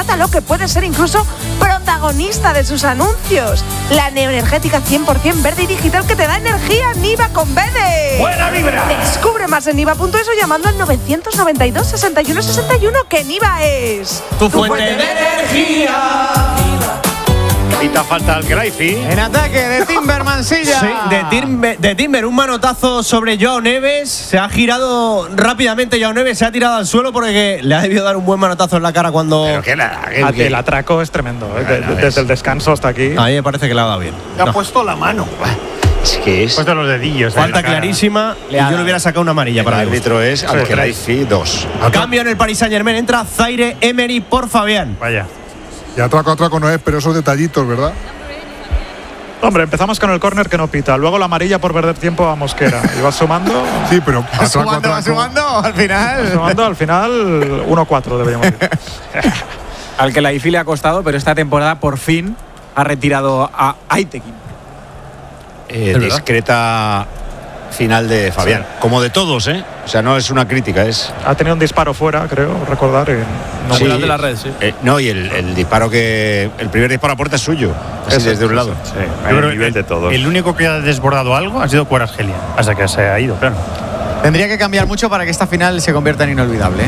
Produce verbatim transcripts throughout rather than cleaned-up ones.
Constátalo, que puedes ser incluso protagonista de sus anuncios. La neoenergética cien por ciento verde y digital que te da energía Niva con B D. ¡Buena vibra! Descubre más en niva punto es o llamando al novecientos noventa y dos, sesenta y uno sesenta y uno, que Niva es tu, tu fuente, fuente de energía. Pita falta al Graifi. En ataque de Timber Mansilla. Sí, de Timber, de Timber, un manotazo sobre Joao Neves. Se ha girado rápidamente Joao Neves, se ha tirado al suelo porque le ha debido dar un buen manotazo en la cara cuando. Pero que nada, que, el, que... el atraco es tremendo, ¿eh? de, Bueno, desde es... el descanso hasta aquí. A mí me parece que le ha dado bien. Le ha no. puesto la mano. Es que es. Puesto los dedillos. Falta clarísima y yo le hubiera sacado una amarilla el para el árbitro es al Graifi dos. Cambio en el Paris Saint-Germain, entra Zaire Emery por Fabián. Vaya. Y atraco, atraco no es, pero esos detallitos, ¿verdad? Hombre, empezamos con el córner que no pita, luego la amarilla por perder tiempo a Mosquera. Y vas sumando. Sí, pero atraco, sumando, atraco. sumando, al final. Vas sumando, al final, uno cuatro deberíamos decir. Al que la I F I le ha costado, pero esta temporada por fin ha retirado a Aitekin. Eh, discreta final de Fabián. Sí. Como de todos, ¿eh? O sea, no es una crítica, es. Ha tenido un disparo fuera, creo, recordar. En no, sí, de la red, sí. Eh, no, y el, el disparo que. El primer disparo a puerta es suyo. Así Eso, desde un lado. Sí, sí. El nivel de todos. El único que ha desbordado algo ha sido Kvaratskhelia. Hasta que se ha ido, claro. Tendría que cambiar mucho para que esta final se convierta en inolvidable, ¿eh?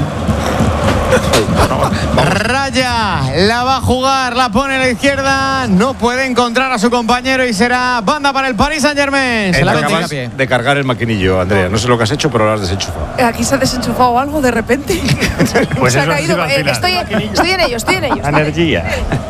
Raya, la va a jugar, la pone a la izquierda, no puede encontrar a su compañero y será banda para el Paris Saint-Germain. Se la acabas de cargar el maquinillo, Andrea. No sé lo que has hecho, pero lo has desenchufado. Aquí se ha desenchufado algo de repente. Pues se eso ha caído. Ha sido eh, estoy, estoy en ello, estoy en ello. Energía.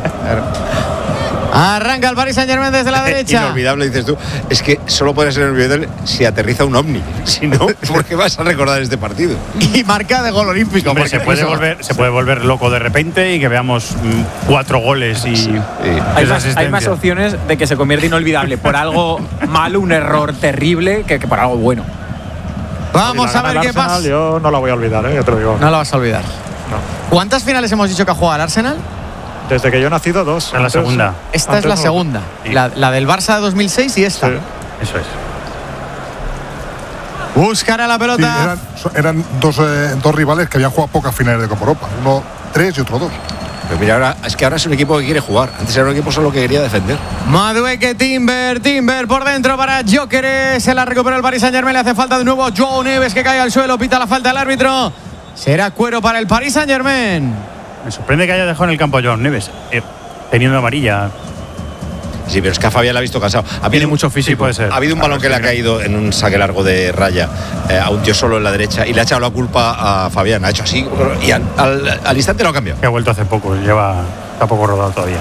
Arranca el Paris Saint-Germain desde la derecha. Inolvidable, dices tú. Es que solo puede ser inolvidable si aterriza un ovni. Si no, ¿por qué vas a recordar este partido? Y marca de gol olímpico. Hombre, se puede, volver, se puede volver loco de repente y que veamos mm, cuatro goles y. Sí. Hay, más, hay más opciones de que se convierta inolvidable por algo malo, un error terrible, que, que por algo bueno. Vamos a ver qué Arsenal, pasa. Yo no la voy a olvidar, ¿eh? Ya te lo digo. No la vas a olvidar. No. ¿Cuántas finales hemos dicho que ha jugado el Arsenal? Desde que yo he nacido, dos. En la Antes, segunda. Esta es la no. segunda. Sí. La, la del Barça de dos mil seis y esta. Sí. Eso es. Buscará la pelota. Sí, eran, eran dos, eh, dos rivales que habían jugado pocas finales de Copa Europa. Uno tres y otro dos. Pero mira, ahora es que ahora es un equipo que quiere jugar. Antes era un equipo solo que quería defender. Madueque, Timber, Timber por dentro para Gyökeres. Se la recupera el Paris Saint-Germain. Le hace falta de nuevo Joao Neves, que cae al suelo. Pita la falta el árbitro. Será cuero para el Paris Saint-Germain. Me sorprende que haya dejado en el campo a Joao Neves, eh, teniendo amarilla. Sí, pero es que a Fabián la ha visto cansado. Ha Tiene habido, mucho físico. Sí, puede ser. Ha habido un balón que le ha caído en un saque largo de Raya eh, a un tío solo en la derecha y le ha echado la culpa a Fabián. Ha hecho así y al, al, al instante lo ha cambiado. Que ha vuelto hace poco, lleva está poco rodado todavía.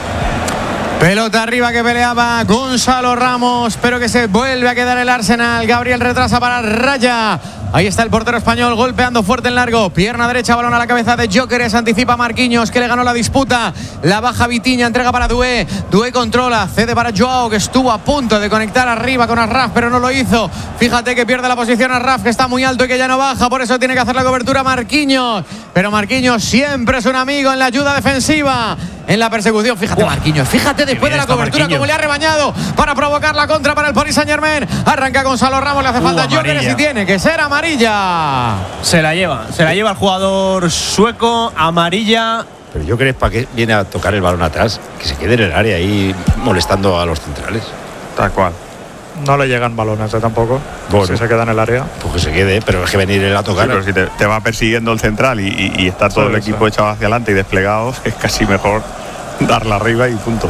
Pelota arriba que peleaba Gonzalo Ramos, pero que se vuelve a quedar el Arsenal. Gabriel retrasa para Raya. Ahí está el portero español golpeando fuerte en largo. Pierna derecha, balón a la cabeza de Gyökeres. Anticipa Marquinhos, que le ganó la disputa. La baja Vitinha, entrega para Doué. Doué controla, cede para Joao, que estuvo a punto de conectar arriba con Asraf, pero no lo hizo. Fíjate que pierde la posición Asraf, que está muy alto y que ya no baja. Por eso tiene que hacer la cobertura Marquinhos. Pero Marquinhos siempre es un amigo en la ayuda defensiva. En la persecución, fíjate Marquinhos, fíjate después de la cobertura como le ha rebañado para provocar la contra para el Paris Saint-Germain. Arranca Gonzalo Ramos, le hace falta uh, Gyökeres y tiene que ser amarilla. Se la lleva, se la lleva el jugador sueco, amarilla. Pero yo creo para qué viene a tocar el balón atrás, que se quede en el área ahí molestando a los centrales. Tal cual. No le llegan balones, ¿eh? Tampoco. Bueno, si se queda en el área. Pues que se quede, pero es que venir él a tocar. Sí, pero si te, te va persiguiendo el central y, y, y está todo sí, el equipo sí. echado hacia adelante y desplegado, es casi mejor darla arriba y punto.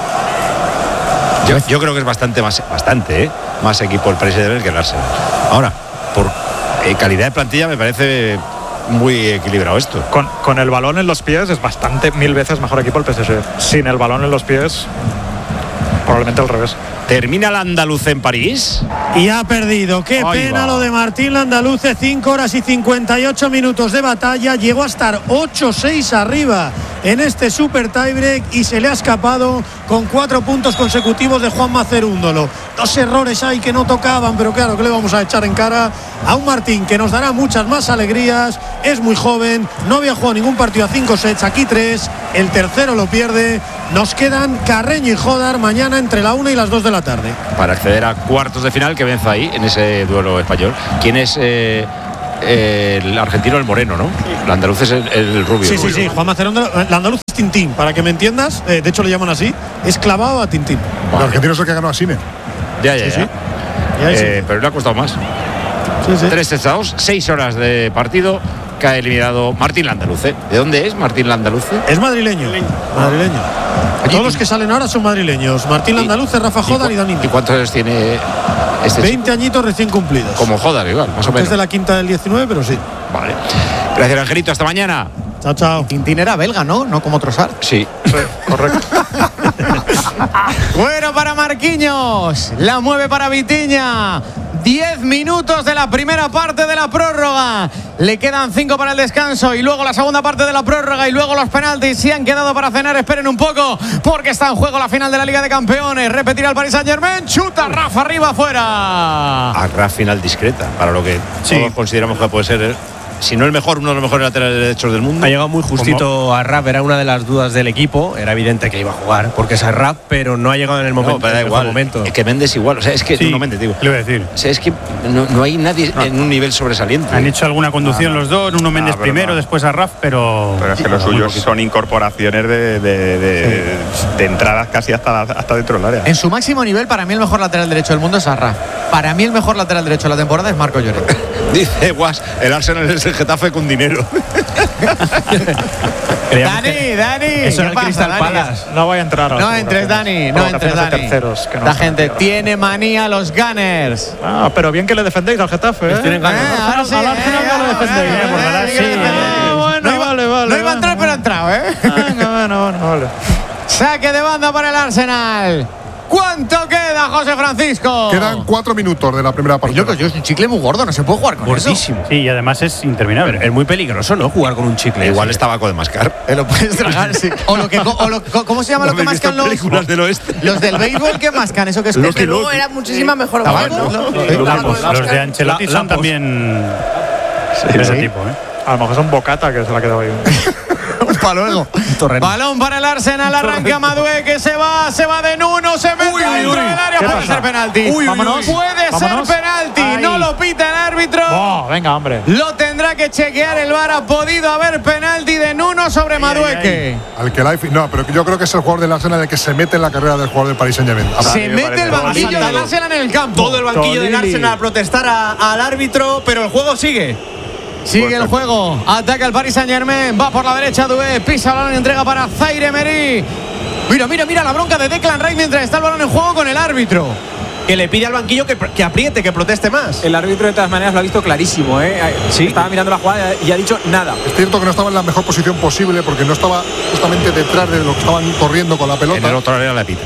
Yo, yo creo que es bastante más, bastante, ¿eh? más equipo el Paris Saint-Germain que el Arsenal. Ahora, por eh, calidad de plantilla me parece muy equilibrado esto. Con, con el balón en los pies es bastante, mil veces mejor equipo el P S G. Sin el balón en los pies, probablemente al revés. ¿Termina el andaluz en París? Y ha perdido. Qué Ahí pena va. Lo de Martín Landaluce. cinco horas y cincuenta y ocho minutos de batalla. Llegó a estar ocho seis arriba en este super tiebreak y se le ha escapado con cuatro puntos consecutivos de Juanma Cerúndolo. Dos errores hay que no tocaban, pero claro, que le vamos a echar en cara a un Martín que nos dará muchas más alegrías. Es muy joven, no había jugado ningún partido a cinco sets, aquí tres. El tercero lo pierde. Nos quedan Carreño y Jodar mañana entre la una y las dos de la tarde. Para acceder a cuartos de final, que venza ahí en ese duelo español. ¿Quién es eh, eh, el argentino? El moreno, ¿no? El andaluz es el, el rubio. Sí, el sí, rubio. sí. Juanma Cerúndolo. El andaluz Tintín, para que me entiendas. Eh, de hecho, lo llaman así. Es clavado a Tintín. El argentino es el que ganó a Sine. Ya, ya, Sí, ya. sí. Ya, sí. Eh, pero le ha costado más. Sí, sí. Tres sets a dos, seis horas de partido que ha eliminado Martín Landaluce. ¿De dónde es Martín Landaluce? Es madrileño. Madrileño. Todos los que salen ahora son madrileños. Martín Landaluce, Rafa Jodar y Dani. ¿Y cuántos años tiene este veinte añitos recién cumplidos. Como Jodar, igual, más o menos. Es de la quinta del diecinueve, pero sí. Vale. Gracias, Angelito. Hasta mañana. Chao, chao. Tintín era belga, ¿no? No como Trossard. Sí. Sí, correcto. Bueno, para Marquinhos. La mueve para Vitinha. Diez minutos de la primera parte de la prórroga. Le quedan cinco para el descanso y luego la segunda parte de la prórroga y luego los penaltis. Si han quedado para cenar, esperen un poco porque está en juego la final de la Liga de Campeones. Repetirá el Paris Saint-Germain. Chuta Rafa arriba, afuera. A final discreta, para lo que Sí. todos consideramos que puede ser, el, si no el mejor, uno de los mejores laterales derechos del mundo. Ha llegado muy justito a Raf, era una de las dudas del equipo. Era evidente que iba a jugar porque es a Raf, pero no ha llegado en el momento. No, pero da en el igual. momento. Es que Méndez igual. O sea, es que Sí, no Méndez, digo. le iba a decir. O sea, es que no, no hay nadie en un nivel sobresaliente. Han hecho alguna conducción Ah, no. los dos, uno Méndez Ah, pero primero, no. después a Raf, pero. Pero es que los muy suyos poquito. son incorporaciones de, de, de, de entradas casi hasta, la- hasta dentro del área. En su máximo nivel, para mí el mejor lateral derecho del mundo es Arraf. Para mí el mejor lateral derecho de la temporada es Marco Lloret. Dice Guas, el Arsenal es el Getafe con dinero. Creíamos Dani, que Dani. Eso ¿qué era el pasa, Crystal Dani? Palace. No voy a entrar a las No entres, Dani, no entres, provocaciones de Dani. terceros, que no La son gente mías. tiene manía a los Gunners. Ah, pero bien que le defendéis al Getafe, ¿eh? tienen ganas. Al ahora Arsenal- sí, al eh, Arsenal no ahora lo defendéis. sí, ¿eh? Por eh, ganar, sí, sí. eh. Ah, bueno, No iba- vale, vale. No iba a entrar, vale. pero ha entrado, ¿eh? Venga, bueno, bueno, vale. Saque de banda para el Arsenal. ¿Cuánto queda, José Francisco? Quedan cuatro minutos de la primera partida. Loco, yo es un chicle muy gordo, no se puede jugar con Gordísimo. Sí, y además es interminable. Es muy peligroso, ¿no? Jugar con un chicle. Igual así. es tabaco de mascar. eso. Te lo puedes tragar, sí. O lo que, o lo, ¿cómo se llama ¿No lo que habéis visto mascan los, películas del oeste? los del béisbol que mascan? ¿Eso que es? Desde luego era muchísima mejor Tabaco, juego. ¿no? Sí, Sí, tabaco Los, de los Oscar. de Ancelotti La- son Lampos. también de ese sí. tipo, ¿eh? A lo mejor son bocata que se la ha quedado ahí. Para luego. Balón para el Arsenal, arranca Madué que se va, se va de Nuno, se mete Uy, uy, dentro uy. del área, ¿Qué puede pasa? ser penalti. Uy, uy, Vámonos. uy. Puede Vámonos. ser penalti, Ay. no lo pita el árbitro. Oh, venga, hombre. Lo tendrá que chequear el V A R. Ha podido haber penalti de Nuno sobre Madueque. Al que la, no, pero yo creo que es el jugador del Arsenal el que se mete en la carrera del jugador del Paris Saint-Germain. Se me mete parece el todo banquillo lindo. del Arsenal en el campo. Todo el banquillo del Tolili. Arsenal a protestar a- al árbitro, pero el juego sigue. Sigue el juego, ataca el Paris Saint-Germain, va por la derecha Doué, pisa el balón y entrega para Zaire Emery. Mira, mira, mira la bronca de Declan Rice mientras está el balón en juego con el árbitro. Que le pide al banquillo que, que apriete, que proteste más. El árbitro de todas maneras lo ha visto clarísimo, ¿eh? Sí. Estaba mirando la jugada y ha dicho nada. Es cierto que no estaba en la mejor posición posible porque no estaba justamente detrás de lo que estaban corriendo con la pelota. En el otro área la pita.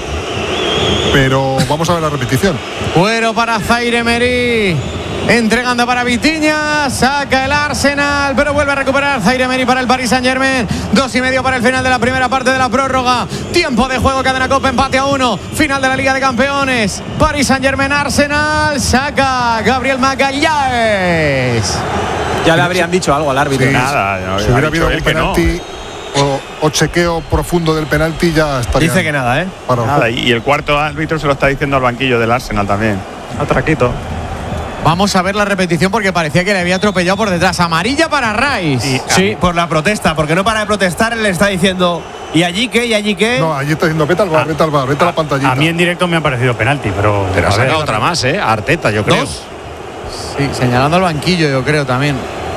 Pero vamos a ver la repetición. Cuero para Zaire Emery. Entregando para Vitinha, saca el Arsenal, pero vuelve a recuperar Zaire Emery para el Paris Saint-Germain. Dos y medio para el final de la primera parte de la prórroga. Tiempo de juego, cadena Copa, empate a uno. Final de la Liga de Campeones. Paris Saint-Germain, Arsenal, saca Gabriel Magalhães. Ya le habrían dicho algo al árbitro. Sí, Nada, no, si ha hubiera dicho habido él un que no. penalti o, o chequeo profundo del penalti ya estaría. Dice que nada, ¿eh? Para el Nada, juego. y el cuarto árbitro se lo está diciendo al banquillo del Arsenal también. Atraquito. Vamos a ver la repetición porque parecía que le había atropellado por detrás. Amarilla para Rice. Sí, por la protesta, porque no para de protestar, él le está diciendo, ¿y allí qué? ¿Y allí qué? No, allí está diciendo, vete al bar, vete al bar, vete a la pantallita. A mí en directo me ha parecido penalti, pero. Pero ha a ver. sacado otra más, ¿eh? A Arteta, yo creo. ¿Dos? Sí, señalando al banquillo, yo creo también.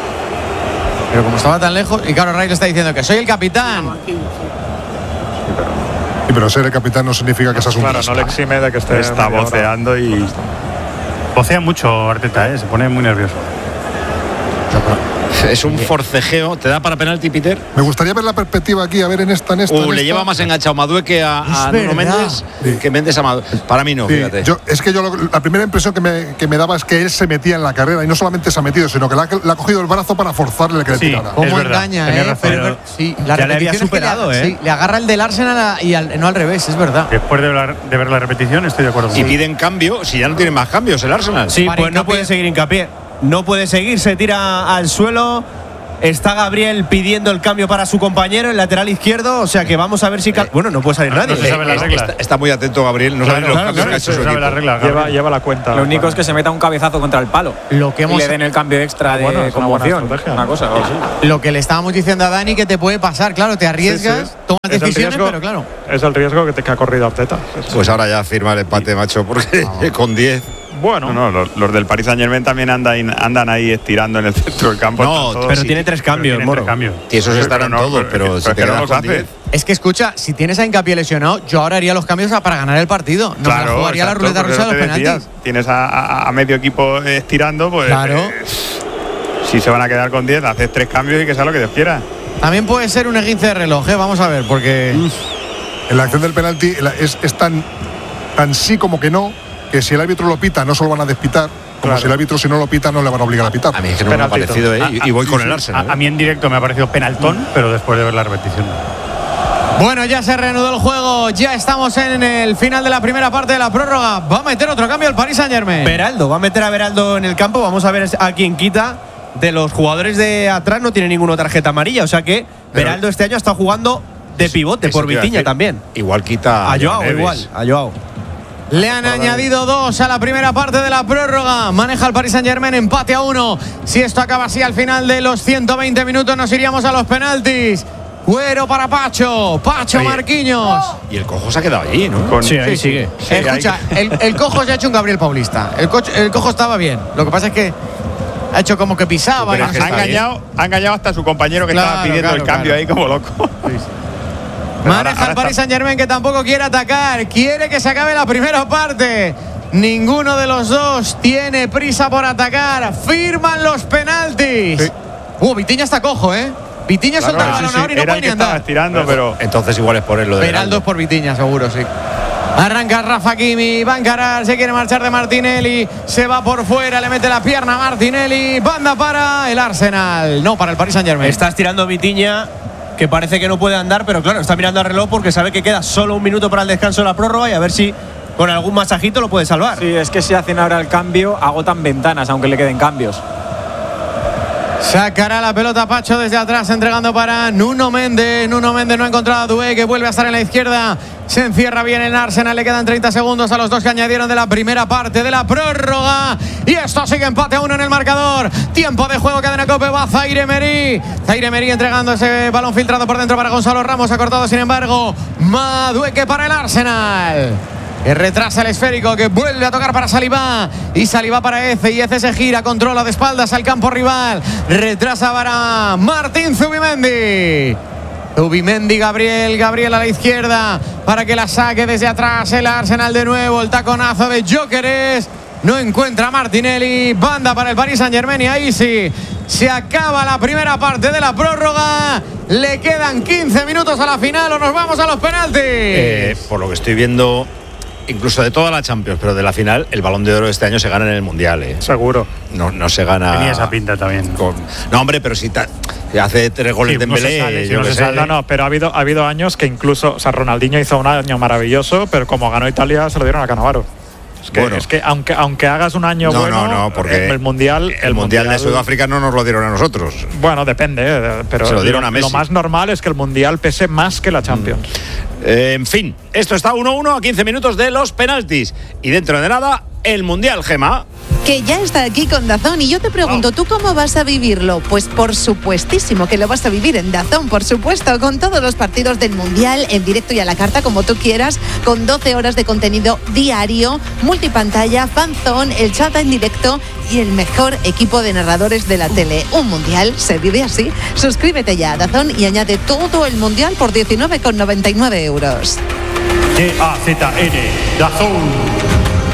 Pero como estaba tan lejos, y claro, Rice le está diciendo que soy el capitán. Sí, pero ser el capitán no significa que seas un Claro, no le exime de que esté. Está media hora. voceando y. Vocea mucho Arteta, ¿eh? Se pone muy nervioso. Es un forcejeo. ¿Te da para penalti, Peter? Me gustaría ver la perspectiva aquí, a ver en esta, en esta. Uh, en le esta. lleva más enganchado Madueque a, a Es Nuno verdad. Méndez Sí. que Méndez a Madueque. Para mí no, Sí, fíjate. yo, es que yo lo- la primera impresión que me, que me daba es que él se metía en la carrera y no solamente se ha metido, sino que le ha, le ha cogido el brazo para forzarle el que Sí. le tirara. ¿Cómo Es verdad, engaña, tenía eh? razón. Pero- Pero sí, ya la le había repetición es que superado, le, ¿eh? sí, le agarra el del Arsenal a- y al- no al revés, es verdad. Después de, ver- de ver la repetición, estoy de acuerdo Y contigo. piden cambio, si ya no tienen más cambios el Arsenal. Sí, Para pues no hincapié. puede seguir hincapié. No puede seguir, se tira al suelo. Está Gabriel pidiendo el cambio para su compañero, el lateral izquierdo. O sea que vamos a ver si. Cal- bueno, no puede salir nadie. No se sabe la regla. Está, está muy atento Gabriel, no sabe Claro, los claro, cambios claro, que ha hecho se su sabe equipo. la regla. Lleva, Gabriel. lleva la cuenta. Lo único es que se meta un cabezazo contra el palo. Lo que y hemos- le den el cambio extra de Bueno, es una buena conmoción. estrategia. Una cosa. sí. Lo que le estábamos diciendo a Dani que te puede pasar, claro, te arriesgas, Sí, sí. tomas Es el decisiones, riesgo- pero claro. Es el riesgo que, te, que ha corrido Arteta. Sí, sí. Pues ahora ya firma el empate, macho, porque con diez. Bueno, No, no, los, los del Paris Saint-Germain también andan, andan ahí estirando en el centro del campo. No, están todos- Pero sí, tiene tres Pero cambios, tienen Moro. tres cambios. Y esos Sí, estarán pero no, todos, pero- pero, pero si es te que no quedas los con hace. diez. Es que escucha, si tienes a Hincapié lesionado, yo ahora haría los cambios para ganar el partido. No me la jugaría exacto, la ruleta porque rusa de lo los te decía, penaltis. Tienes a, a- a medio equipo estirando, pues. Claro. eh, si se van a quedar con diez, haces tres cambios y que sea lo que Dios quiera. También puede ser un esguince de reloj, ¿eh? Vamos a ver, porque. En la acción del penalti la- es, es tan, tan sí como que no, que si el árbitro lo pita no se lo van a despitar, como Claro. si el árbitro si no lo pita no le van a obligar a pitar. A mí es que no me ha Penaltito. parecido, ¿eh? Y, y voy Sí, con sí. el Arsenal. A, a mí en directo me ha parecido penaltón, pero después de ver la repetición. Bueno, ya se reanudó el juego, ya estamos en el final de la primera parte de la prórroga. Va a meter otro cambio el Paris Saint-Germain. Beraldo, va a meter a Beraldo en el campo. Vamos a ver a quién quita. De los jugadores de atrás no tiene ninguna tarjeta amarilla. O sea que Pero- Beraldo este año está jugando de pivote Eso por te iba a Vitiña decir. también. Igual quita A Joao, Neves. igual. A Joao. Le han añadido dos a la primera parte de la prórroga. Maneja el Paris Saint-Germain, empate a uno. Si esto acaba así al final de los ciento veinte minutos, nos iríamos a los penaltis. Cuero para Pacho. Pacho Oye. Marquinhos. Y el cojo se ha quedado allí, ¿no? Con- Sí, ahí sigue. Sí, Escucha, hay- el, el cojo se ha hecho un Gabriel Paulista. El, coche- el cojo estaba bien. Lo que pasa es que ha hecho como que pisaba. Pero y es que no ha sé. está engañado, ha engañado hasta a su compañero que Claro, estaba pidiendo claro, el cambio claro. ahí como loco. Maneja ahora el Paris está- Saint-Germain, que tampoco quiere atacar. Quiere que se acabe la primera parte. Ninguno de los dos tiene prisa por atacar. Firman los penaltis. Sí. Uh, Vitiña está cojo, ¿eh? Vitiña Claro, suelta el sí, balón sí, ahora y no era puede el ni que estaba andar. estirando, pero Entonces igual es por él lo de Beraldo es por Vitiña, seguro, sí. Arranca Rafa Kimi, va a encarar, se quiere marchar de Martinelli, se va por fuera, le mete la pierna a Martinelli, banda para el Arsenal, no, para el Paris Saint-Germain. Está estirando Vitiña, que parece que no puede andar, pero claro, está mirando al reloj porque sabe que queda solo un minuto para el descanso de la prórroga y a ver si con algún masajito lo puede salvar. Sí, es que si hacen ahora el cambio, agotan ventanas, aunque le queden cambios. Sacará la pelota Pacho desde atrás, entregando para Nuno Méndez. Nuno Méndez no ha encontrado a Doué, que vuelve a estar en la izquierda. Se encierra bien en Arsenal. Le quedan treinta segundos a los dos que añadieron de la primera parte de la prórroga. Y esto sigue empate a uno en el marcador. Tiempo de juego, cadena Cope, va Zaire Emery. Zaire Emery entregando ese balón filtrado por dentro para Gonzalo Ramos. Ha cortado, sin embargo, Madueque para el Arsenal. Que retrasa el esférico, que vuelve a tocar para Saliba. Y Saliba para Eze. Y Eze se gira, controla de espaldas al campo rival. Retrasa para Martín Zubimendi. Zubimendi, Gabriel. Gabriel a la izquierda para que la saque desde atrás el Arsenal de nuevo. El taconazo de Gyökeres. No encuentra a Martinelli. Banda para el Paris Saint-Germain. Y ahí sí, se acaba la primera parte de la prórroga. Le quedan quince minutos a la final o nos vamos a los penaltis. Eh, por lo que estoy viendo, incluso de toda la Champions, pero de la final, el Balón de Oro de este año se gana en el Mundial, ¿eh? seguro. No, no se gana. Tenía esa pinta también. con- No, hombre, pero si ta- si hace tres goles Sí, de no se Dembélé, sale, sí, yo no qué se sé. sale. No, no, pero ha habido, ha habido años que incluso, o sea, Ronaldinho hizo un año maravilloso, pero como ganó Italia se lo dieron a Cannavaro. Es que, Bueno. es que aunque, aunque hagas un año No, bueno, no, no, porque el mundial, el mundial de Sudáfrica no nos lo dieron a nosotros. Bueno, depende, eh, pero Se lo dieron lo, a Messi. lo más normal es que el mundial pese más que la Champions. Eh, en fin, esto está uno uno a quince minutos de los penaltis. Y dentro de nada, el Mundial, Gema. Que ya está aquí con DAZN y yo te pregunto, ¿tú cómo vas a vivirlo? Pues por supuestísimo que lo vas a vivir en DAZN, por supuesto, con todos los partidos del Mundial en directo y a la carta, como tú quieras, con doce horas de contenido diario, multipantalla, fanzone, el chat en directo y el mejor equipo de narradores de la tele. Un Mundial se vive así. Suscríbete ya a DAZN y añade todo el Mundial por diecinueve con noventa y nueve euros. D A Z N, DAZN.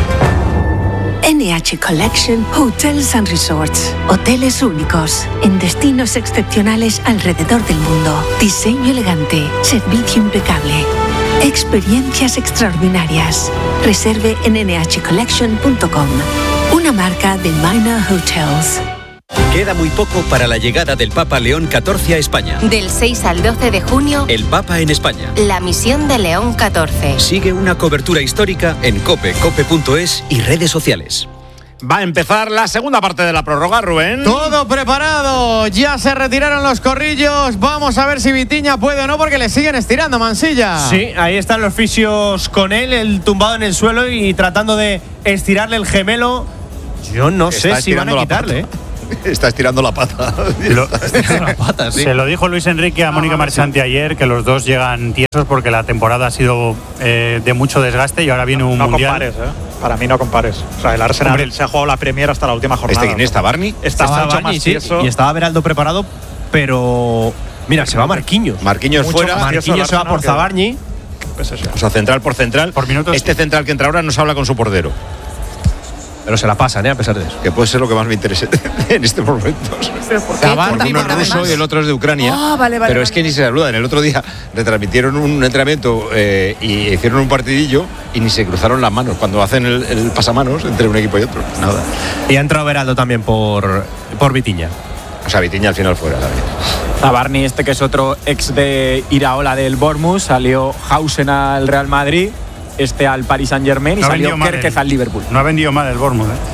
N H Collection Hotels and Resorts. Hoteles únicos en destinos excepcionales alrededor del mundo. Diseño elegante, servicio impecable, experiencias extraordinarias. Reserve en N H collection punto com. Una marca de Minor Hotels. Queda muy poco para la llegada del Papa León catorce a España. Del seis al doce de junio, El Papa en España. la misión de León catorce. Sigue una cobertura histórica en cope, cope punto es y redes sociales. va a empezar la segunda parte de la prórroga, Rubén. Todo preparado, ya se retiraron los corrillos. Vamos a ver si Vitinha puede o no, porque le siguen estirando, Mansilla. Sí, ahí están los fisios con él, el tumbado en el suelo y tratando de estirarle el gemelo. Yo no sé Está si van a estirando la quitarle. pata. Está estirando la pata. Lo- La pata, sí. Se lo dijo Luis Enrique a Mónica Marchante ayer, que los dos llegan tiesos porque la temporada ha sido eh, de mucho desgaste y ahora viene un No mundial. compares, ¿eh? Para mí no compares. O sea, el Arsenal Hombre, se ha jugado la Premier hasta la última jornada. ¿Este quién está, Barney? Está, Estaba mucho Barney, más sí, tieso. y estaba Beraldo preparado, pero mira, se va Marquinhos. Marquinhos Mucho fuera. más tieso el Marquinhos se va Arsenal por que- Zabarni. Pues eso. O sea, central por central. Por minutos, Este sí. central que entra ahora nos habla con su portero. Pero se la pasan, ¿eh? A pesar de eso. Que puede ser lo que más me interesa en este momento. Tabarni, Uno es además. ruso y el otro es de Ucrania. Ah, vale, vale, pero es vale. que ni se saludan. El otro día retransmitieron un entrenamiento eh, y hicieron un partidillo y ni se cruzaron las manos cuando hacen el, el pasamanos entre un equipo y otro. Nada. Y ha entrado Beraldo también por, por Vitinha. O sea, Vitinha al final fuera también. Tabarni, este que es otro ex de Iraola del Bournemouth, salió Hausen al Real Madrid, este al Paris Saint Germain y No ha salió vendido mal Kerkez el- al Liverpool. No ha vendido mal el Bournemouth, ¿eh?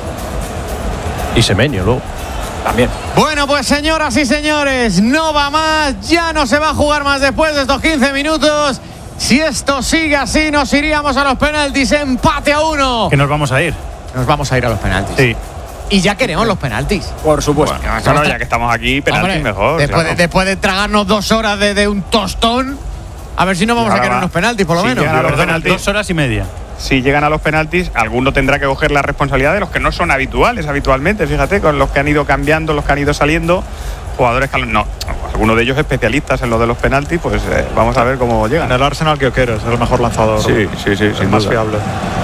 Y Semenyo luego. También. Bueno, pues señoras y señores, no va más, ya no se va a jugar más después de estos quince minutos. Si esto sigue así, nos iríamos a los penaltis, empate a uno. Que nos vamos a ir. Nos vamos a ir a los penaltis. Sí. Y ya queremos los penaltis. Por supuesto. Bueno, claro, ya que estamos aquí, penalti Hombre, mejor. Después, claro. de, después de tragarnos dos horas de, de un tostón, a ver si no vamos Ahora a querer va. unos penaltis, por lo Sí, menos. llegan a los Perdona, penaltis. dos horas y media. Si llegan a los penaltis, alguno tendrá que coger la responsabilidad de los que no son habituales habitualmente, fíjate, con los que han ido cambiando, los que han ido saliendo, jugadores que no, algunos de ellos especialistas en lo de los penaltis, pues eh, vamos a ver cómo En llegan. el Arsenal que quiero, es el mejor lanzador. Sí, sí, sí, el sin más duda. fiable.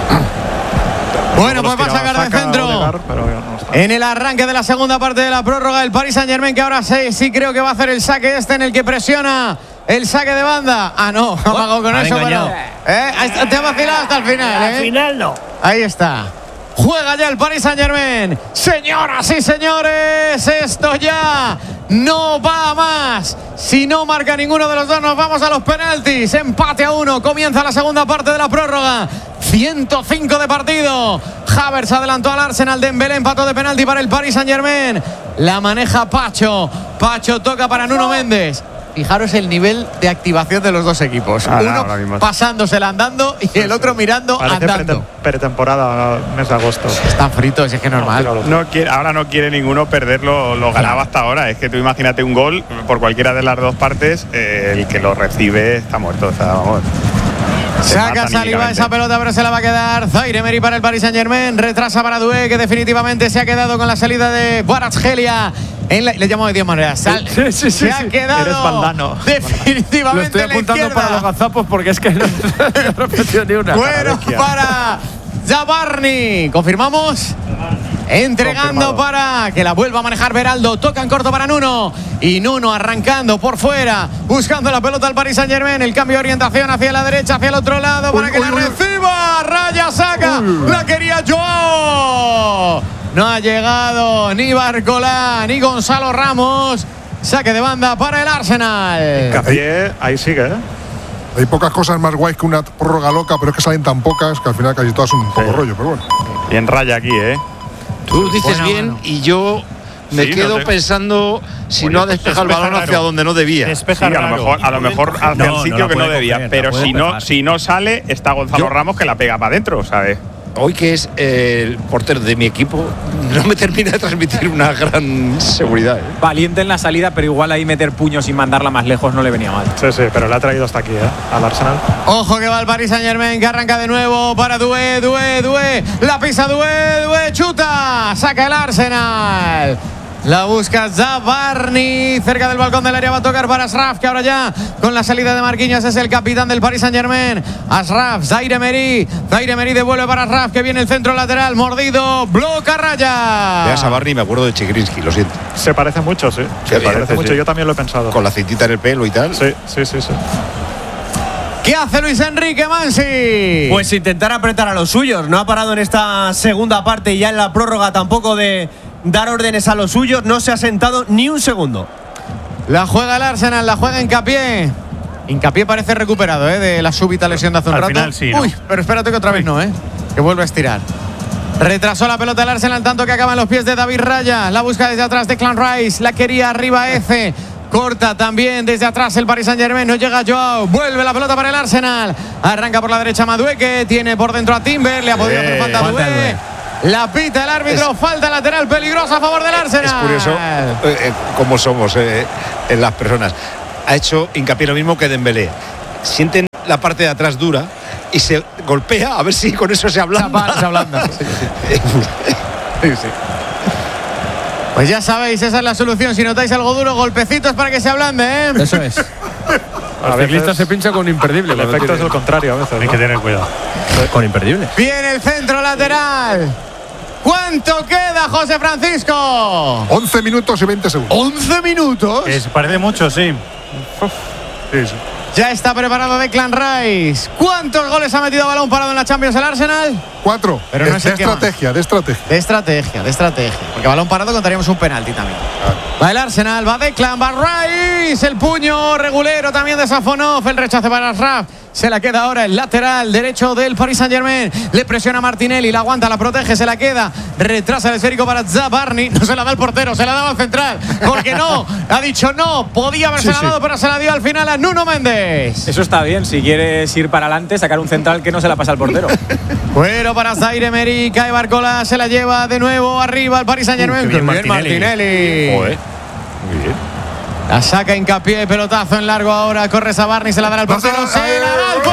Bueno, Los pues va a tiraba sacar de Saka, centro. Odegaard, pero ya no está. En el arranque de la segunda parte de la prórroga, el Paris Saint Germain, que ahora sí, sí creo que va a hacer el saque este en el que presiona el saque de banda. Ah, no, amago con ha eso, engañado. pero. ¿eh? Ahí está, te ha vacilado hasta el final, ¿eh? Al final no. Ahí está. Juega ya el Paris Saint Germain. Señoras y señores, esto ya no va a más. Si no marca ninguno de los dos, nos vamos a los penaltis. Empate a uno. Comienza la segunda parte de la prórroga. ciento cinco de partido. Havertz adelantó al Arsenal. Dembélé empató de penalti para el Paris Saint Germain. La maneja Pacho. Pacho toca para Nuno Méndez. Fijaros el nivel de activación de los dos equipos. Ah, no, Uno ahora mismo. pasándosela andando y el otro mirando Parece andando. pretem- pretemporada, mes de agosto. Están fritos, es que es normal. No quiere, ahora no quiere ninguno perder lo, lo ganado hasta ahora. Es que tú imagínate un gol por cualquiera de las dos partes, eh, el que lo recibe está muerto. O sea, vamos. Se Saca mata Saliba anímicamente. esa pelota, pero se la va a quedar Zaire Emery para el Paris Saint Germain. Retrasa para Doué, que definitivamente se ha quedado con la salida de Kvaratskhelia. En la, le llamo de diez maneras. Sal- Sí, sí, sí, se ha sí. quedado Eres Valdano. definitivamente Lo estoy en la apuntando izquierda. para los gazapos porque es que no he repetido ni una. Bueno, para Zabarni. ¿Confirmamos? Entregando Confirmado. para que la vuelva a manejar Beraldo. Toca en corto para Nuno. Y Nuno arrancando por fuera. Buscando la pelota al Paris Saint Germain. El cambio de orientación hacia la derecha, hacia el otro lado. Para Uy, que uy, la uy. reciba. Raya saca. La quería Joao. No ha llegado ni Barcolá ni Gonzalo Ramos. Saque de banda para el Arsenal. Capié, ahí sigue, ¿eh? Hay pocas cosas más guays que una prórroga loca, pero es que salen tan pocas que al final casi todas son un poco rollo, pero bueno. Bien raya aquí, ¿eh? Tú dices Buena bien mano. y yo me Sí, quedo no sé. pensando si Oye, no ha pues despejado el despeja balón hacia raro. donde no debía. Sí, Despeja a lo raro. mejor, a lo mejor hacia No, el no sitio la que no puede debía. coger, la pero puede si no, despejar. si no sale, está Gonzalo Yo- Ramos que la pega para adentro, ¿sabes? Hoy que es eh, el portero de mi equipo, no me termina de transmitir una gran seguridad. ¿eh? Valiente en la salida, pero igual ahí meter puños sin mandarla más lejos no le venía mal. Sí, sí, pero le ha traído hasta aquí, ¿eh? Al Arsenal. Ojo que va el Paris Saint Germain, que arranca de nuevo para Doué, Doué, Doué. La pisa Doué, Doué, chuta. Saca el Arsenal. La busca Zabarni. Cerca del balcón del área va a tocar para Ashraf, que ahora ya con la salida de Marquinhos es el capitán del Paris Saint Germain. Ashraf, Zaire Emery. Zaire Emery devuelve para Ashraf, que viene el centro lateral. Mordido, bloca raya. Veas a Barney, me acuerdo de Chigrinsky, lo siento. Se parece mucho, sí. Se Sí, parece sí, mucho. sí. Yo también lo he pensado. Con la cintita en el pelo y tal. Sí, sí, sí, sí. ¿Qué hace Luis Enrique Mansi? Pues intentar apretar a los suyos. No ha parado en esta segunda parte y ya en la prórroga tampoco de dar órdenes a los suyos. No se ha sentado ni un segundo. La juega el Arsenal, la juega Hincapié. Hincapié parece recuperado, ¿eh? De la súbita lesión de hace un Al rato. final sí, ¿no? Uy, pero espérate que otra vez no, ¿eh? Que vuelve a estirar. Retrasó la pelota del Arsenal, tanto que acaba en los pies de David Raya. La busca desde atrás Declan Rice. La quería arriba Eze. Corta también desde atrás el Paris Saint-Germain. No llega Joao. Vuelve la pelota para el Arsenal. Arranca por la derecha Madueque. Tiene por dentro a Timber. Le ha podido hacer falta a Doué. La pita el árbitro. Es, falta lateral peligrosa a favor del Arsenal. Es curioso eh, cómo somos eh, en las personas. Ha hecho hincapié lo mismo que Dembélé. Sienten la parte de atrás dura y se golpea a ver si con eso se ablanda. Se ablanda. Sí, sí. Sí, sí. Pues ya sabéis, esa es la solución. Si notáis algo duro, golpecitos para que se ablande, ¿eh? Eso es. A el ciclista se pincha con imperdible. El efecto es el contrario a veces, ¿no? Hay que tener cuidado. Con imperdible. Viene el centro lateral. ¿Cuánto queda, José Francisco? once minutos y veinte segundos. ¿once minutos? Es, parece mucho, sí. Uf. Sí, sí. Ya está preparado Declan Rice. ¿Cuántos goles ha metido a balón parado en la Champions el Arsenal? Cuatro. Pero de, no es de el que estrategia, más. de estrategia. De estrategia, de estrategia. Porque balón parado contaríamos un penalti también. Ah. Va el Arsenal, va Declan, va Rice. El puño regulero también de Safonov. El rechace para Ashraf. Se la queda ahora el lateral derecho del Paris Saint-Germain. Le presiona Martinelli, la aguanta, la protege, se la queda. Retrasa el esférico para Zabarni. No se la da el portero, se la daba al central. Porque no, ha dicho no. Podía haberse sí, dado, sí. pero se la dio al final a Nuno Méndez. Eso está bien, si quieres ir para adelante, sacar un central que no se la pasa al portero. Bueno, para Zaire Emery, cae Barcola, se la lleva de nuevo arriba al Paris Saint-Germain. Uh, bien Martinelli. Martinelli. Joder. Muy bien. La saca hincapié, pelotazo en largo ahora. Corre Sabarni, se la da al portero. ¡Se la da al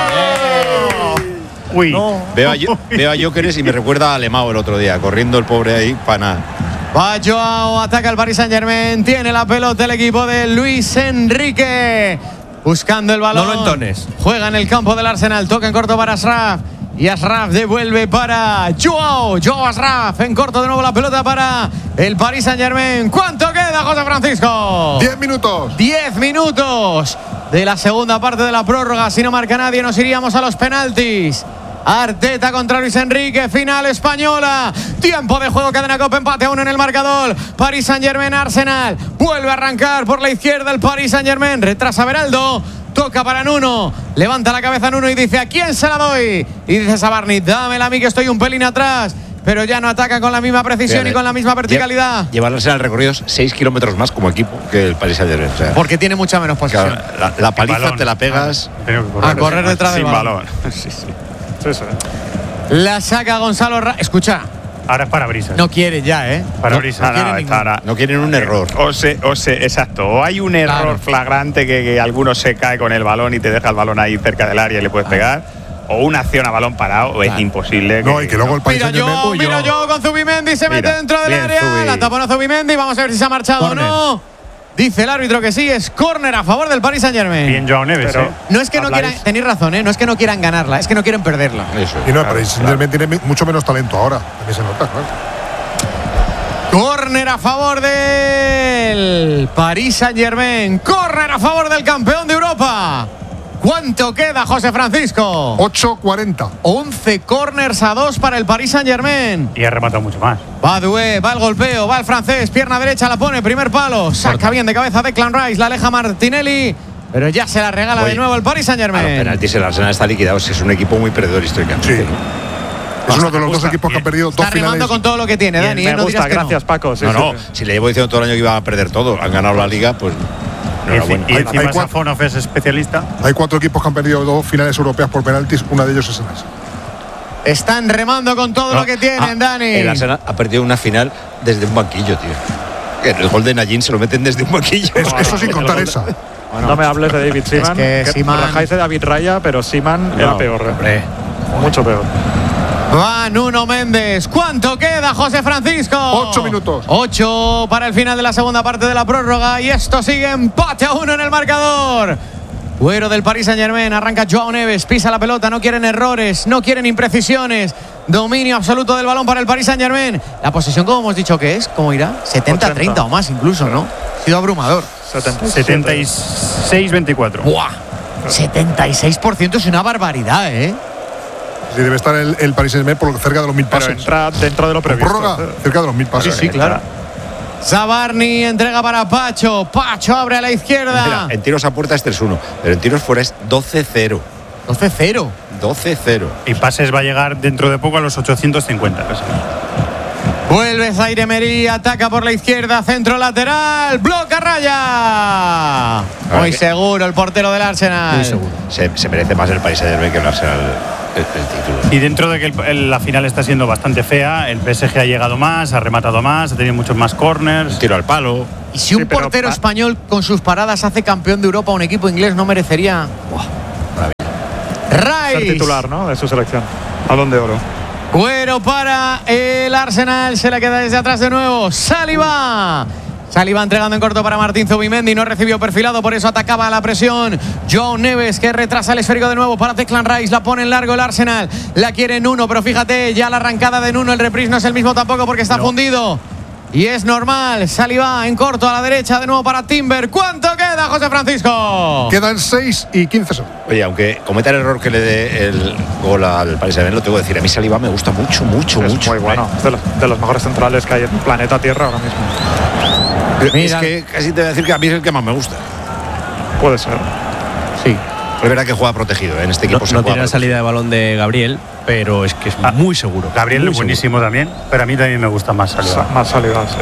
portero! Uy, no. veo, a, veo a Jóqueres y me recuerda a Alemão el otro día, corriendo el pobre ahí para nada. Va Joao, ataca el Paris Saint-Germain. Tiene la pelota el equipo de Luis Enrique. Buscando el balón. No lo entones. Juega en el campo del Arsenal. Toca en corto para Ashraf. Y Ashraf devuelve para Joao. Joao Ashraf. En corto de nuevo la pelota para el Paris Saint-Germain. ¿Cuánto queda, José Francisco? Diez minutos. Diez minutos de la segunda parte de la prórroga. Si no marca nadie, nos iríamos a los penaltis. Arteta contra Luis Enrique, final española. Tiempo de juego, cadena Copa, empate a uno en el marcador. Paris Saint-Germain, Arsenal. Vuelve a arrancar por la izquierda el Paris Saint-Germain. Retrasa Beraldo. Toca para Nuno, levanta la cabeza Nuno y dice: ¿a quién se la doy? Y dice Sabarni: dámela a mí que estoy un pelín atrás. Pero ya no ataca con la misma precisión Bien, y con la misma verticalidad. Llevarse al recorrido seis kilómetros más como equipo que el Paris Saint-Germain. O sea, porque tiene mucha menos posición. Claro, la, la paliza te la pegas ah, a correr detrás del balón. balón. sí, sí. Sí, sí. La saca Gonzalo Ra Escucha. Ahora es parabrisas. No quiere ya, ¿eh? Parabrisas. No, no, no, no, no quieren un error. O se, o se, exacto. O hay un error claro. flagrante que, que alguno se cae con el balón y te deja el balón ahí cerca del área y le puedes ah. pegar. O una acción a balón parado, claro. es imposible. No, que, y que luego el Paris Mira yo, mira yo con Zubimendi, se mira, mete dentro del área. Zubi. La tapona Zubimendi, vamos a ver si se ha marchado Corner. o no. Dice el árbitro que sí, es córner a favor del Paris Saint-Germain. Bien Joao Neves, Pero ¿eh? No es que no quieran, tenéis razón, ¿eh? No es que no quieran ganarla, es que no quieren perderla. Eso, y no, el Paris Saint-Germain claro. tiene mucho menos talento ahora, también se nota, claro. Córner a favor del Paris Saint-Germain. Córner a favor del campeón de Europa. ¿Cuánto queda, José Francisco? ocho cuarenta. once corners a dos para el Paris Saint-Germain. Y ha rematado mucho más. Va Doué, va el golpeo, va el francés, pierna derecha, la pone, primer palo. Saca Corta. bien de cabeza Declan Rice, la aleja Martinelli. Pero ya se la regala Oye, de nuevo el Paris Saint-Germain. A los penaltis el Arsenal está liquidado, es un equipo muy perdedor históricamente. Sí. Es uno de los dos equipos que han perdido dos finales. Está rimando con todo lo que tiene, Dani. Me no gusta, gracias no. Paco. Sí, no, sí, no, sí. si le llevo diciendo todo el año que iba a perder todo, han ganado la liga, pues... Y, y encima Safonov es especialista. Hay cuatro equipos que han perdido dos finales europeas por penaltis, una de ellos es el Arsenal. Están remando con todo no. lo que tienen, ah, Dani. El Arsenal ha perdido una final desde un banquillo, tío. El gol de Najin se lo meten desde un banquillo. Eso, no, eso sin contar esa. Bueno, no me hables de David Seaman. Es que, que Seaman... rajáis de David Raya, pero Seaman no, era peor. Hombre. Mucho peor. Va Nuno Méndez. ¿Cuánto queda, José Francisco? Ocho minutos. Ocho para el final de la segunda parte de la prórroga. Y esto sigue empate a uno en el marcador. Güero del Paris Saint-Germain. Arranca Joao Neves. Pisa la pelota. No quieren errores. No quieren imprecisiones. Dominio absoluto del balón para el Paris Saint-Germain. La posesión, como hemos dicho que es, ¿cómo irá? setenta treinta o más incluso, ¿no? Ha sido abrumador. setenta y seis veinticuatro. ¡Buah! setenta y seis por ciento es una barbaridad, ¿eh? Sí, debe estar el, el Paris Saint-Germain por cerca de los mil pases. Pero entra dentro de lo previsto. Prórroga, cerca de los mil pases. Sí, sí, claro. Zabarni entrega para Pacho. Pacho abre a la izquierda. Mira, en tiros a puerta es tres uno, pero en tiros fuera es doce cero. doce cero. doce cero. Y pases va a llegar dentro de poco a los ochocientos cincuenta casi. Vuelve Zaire Emery, ataca por la izquierda, centro lateral, bloca Raya. Muy seguro el portero del Arsenal. Muy seguro. Se, se merece más el Paris Saint-Germain que el Arsenal el, el título. Y dentro de que el, el, la final está siendo bastante fea, el P S G ha llegado más, ha rematado más, ha tenido muchos más corners. Un tiro al palo. Y si un sí, portero pa español con sus paradas hace campeón de Europa, un equipo inglés no merecería. Ser titular, ¿no? De su selección. Balón de oro. Cuero para el Arsenal, se le queda desde atrás de nuevo. Saliba. Saliba entregando en corto para Martín Zubimendi, no recibió perfilado, por eso atacaba a la presión. Joao Neves, que retrasa el esférico de nuevo para Declan Rice, la pone en largo el Arsenal. La quiere Nuno, pero fíjate, ya la arrancada de Nuno, el reprise no es el mismo tampoco porque está no. fundido. Y es normal, Saliba en corto a la derecha, de nuevo para Timber. ¿Cuánto queda, José Francisco? Quedan seis y quince segundos. Oye, aunque cometa el error que le dé el gol al Paris Saint-Germain, lo tengo que decir, a mí Saliba me gusta mucho, mucho, es mucho. Muy bueno, es de los, de los mejores centrales que hay en el planeta Tierra ahora mismo. Mira. Es que casi te voy a decir que a mí es el que más me gusta. Puede ser. Sí. Es verdad que juega protegido, ¿eh? En este equipo no, se no juega tiene la salida de balón de Gabriel, pero es que es ah, muy seguro. Gabriel muy es buenísimo seguro. También, pero a mí también me gusta más Saliba. Sa más Saliba, sí.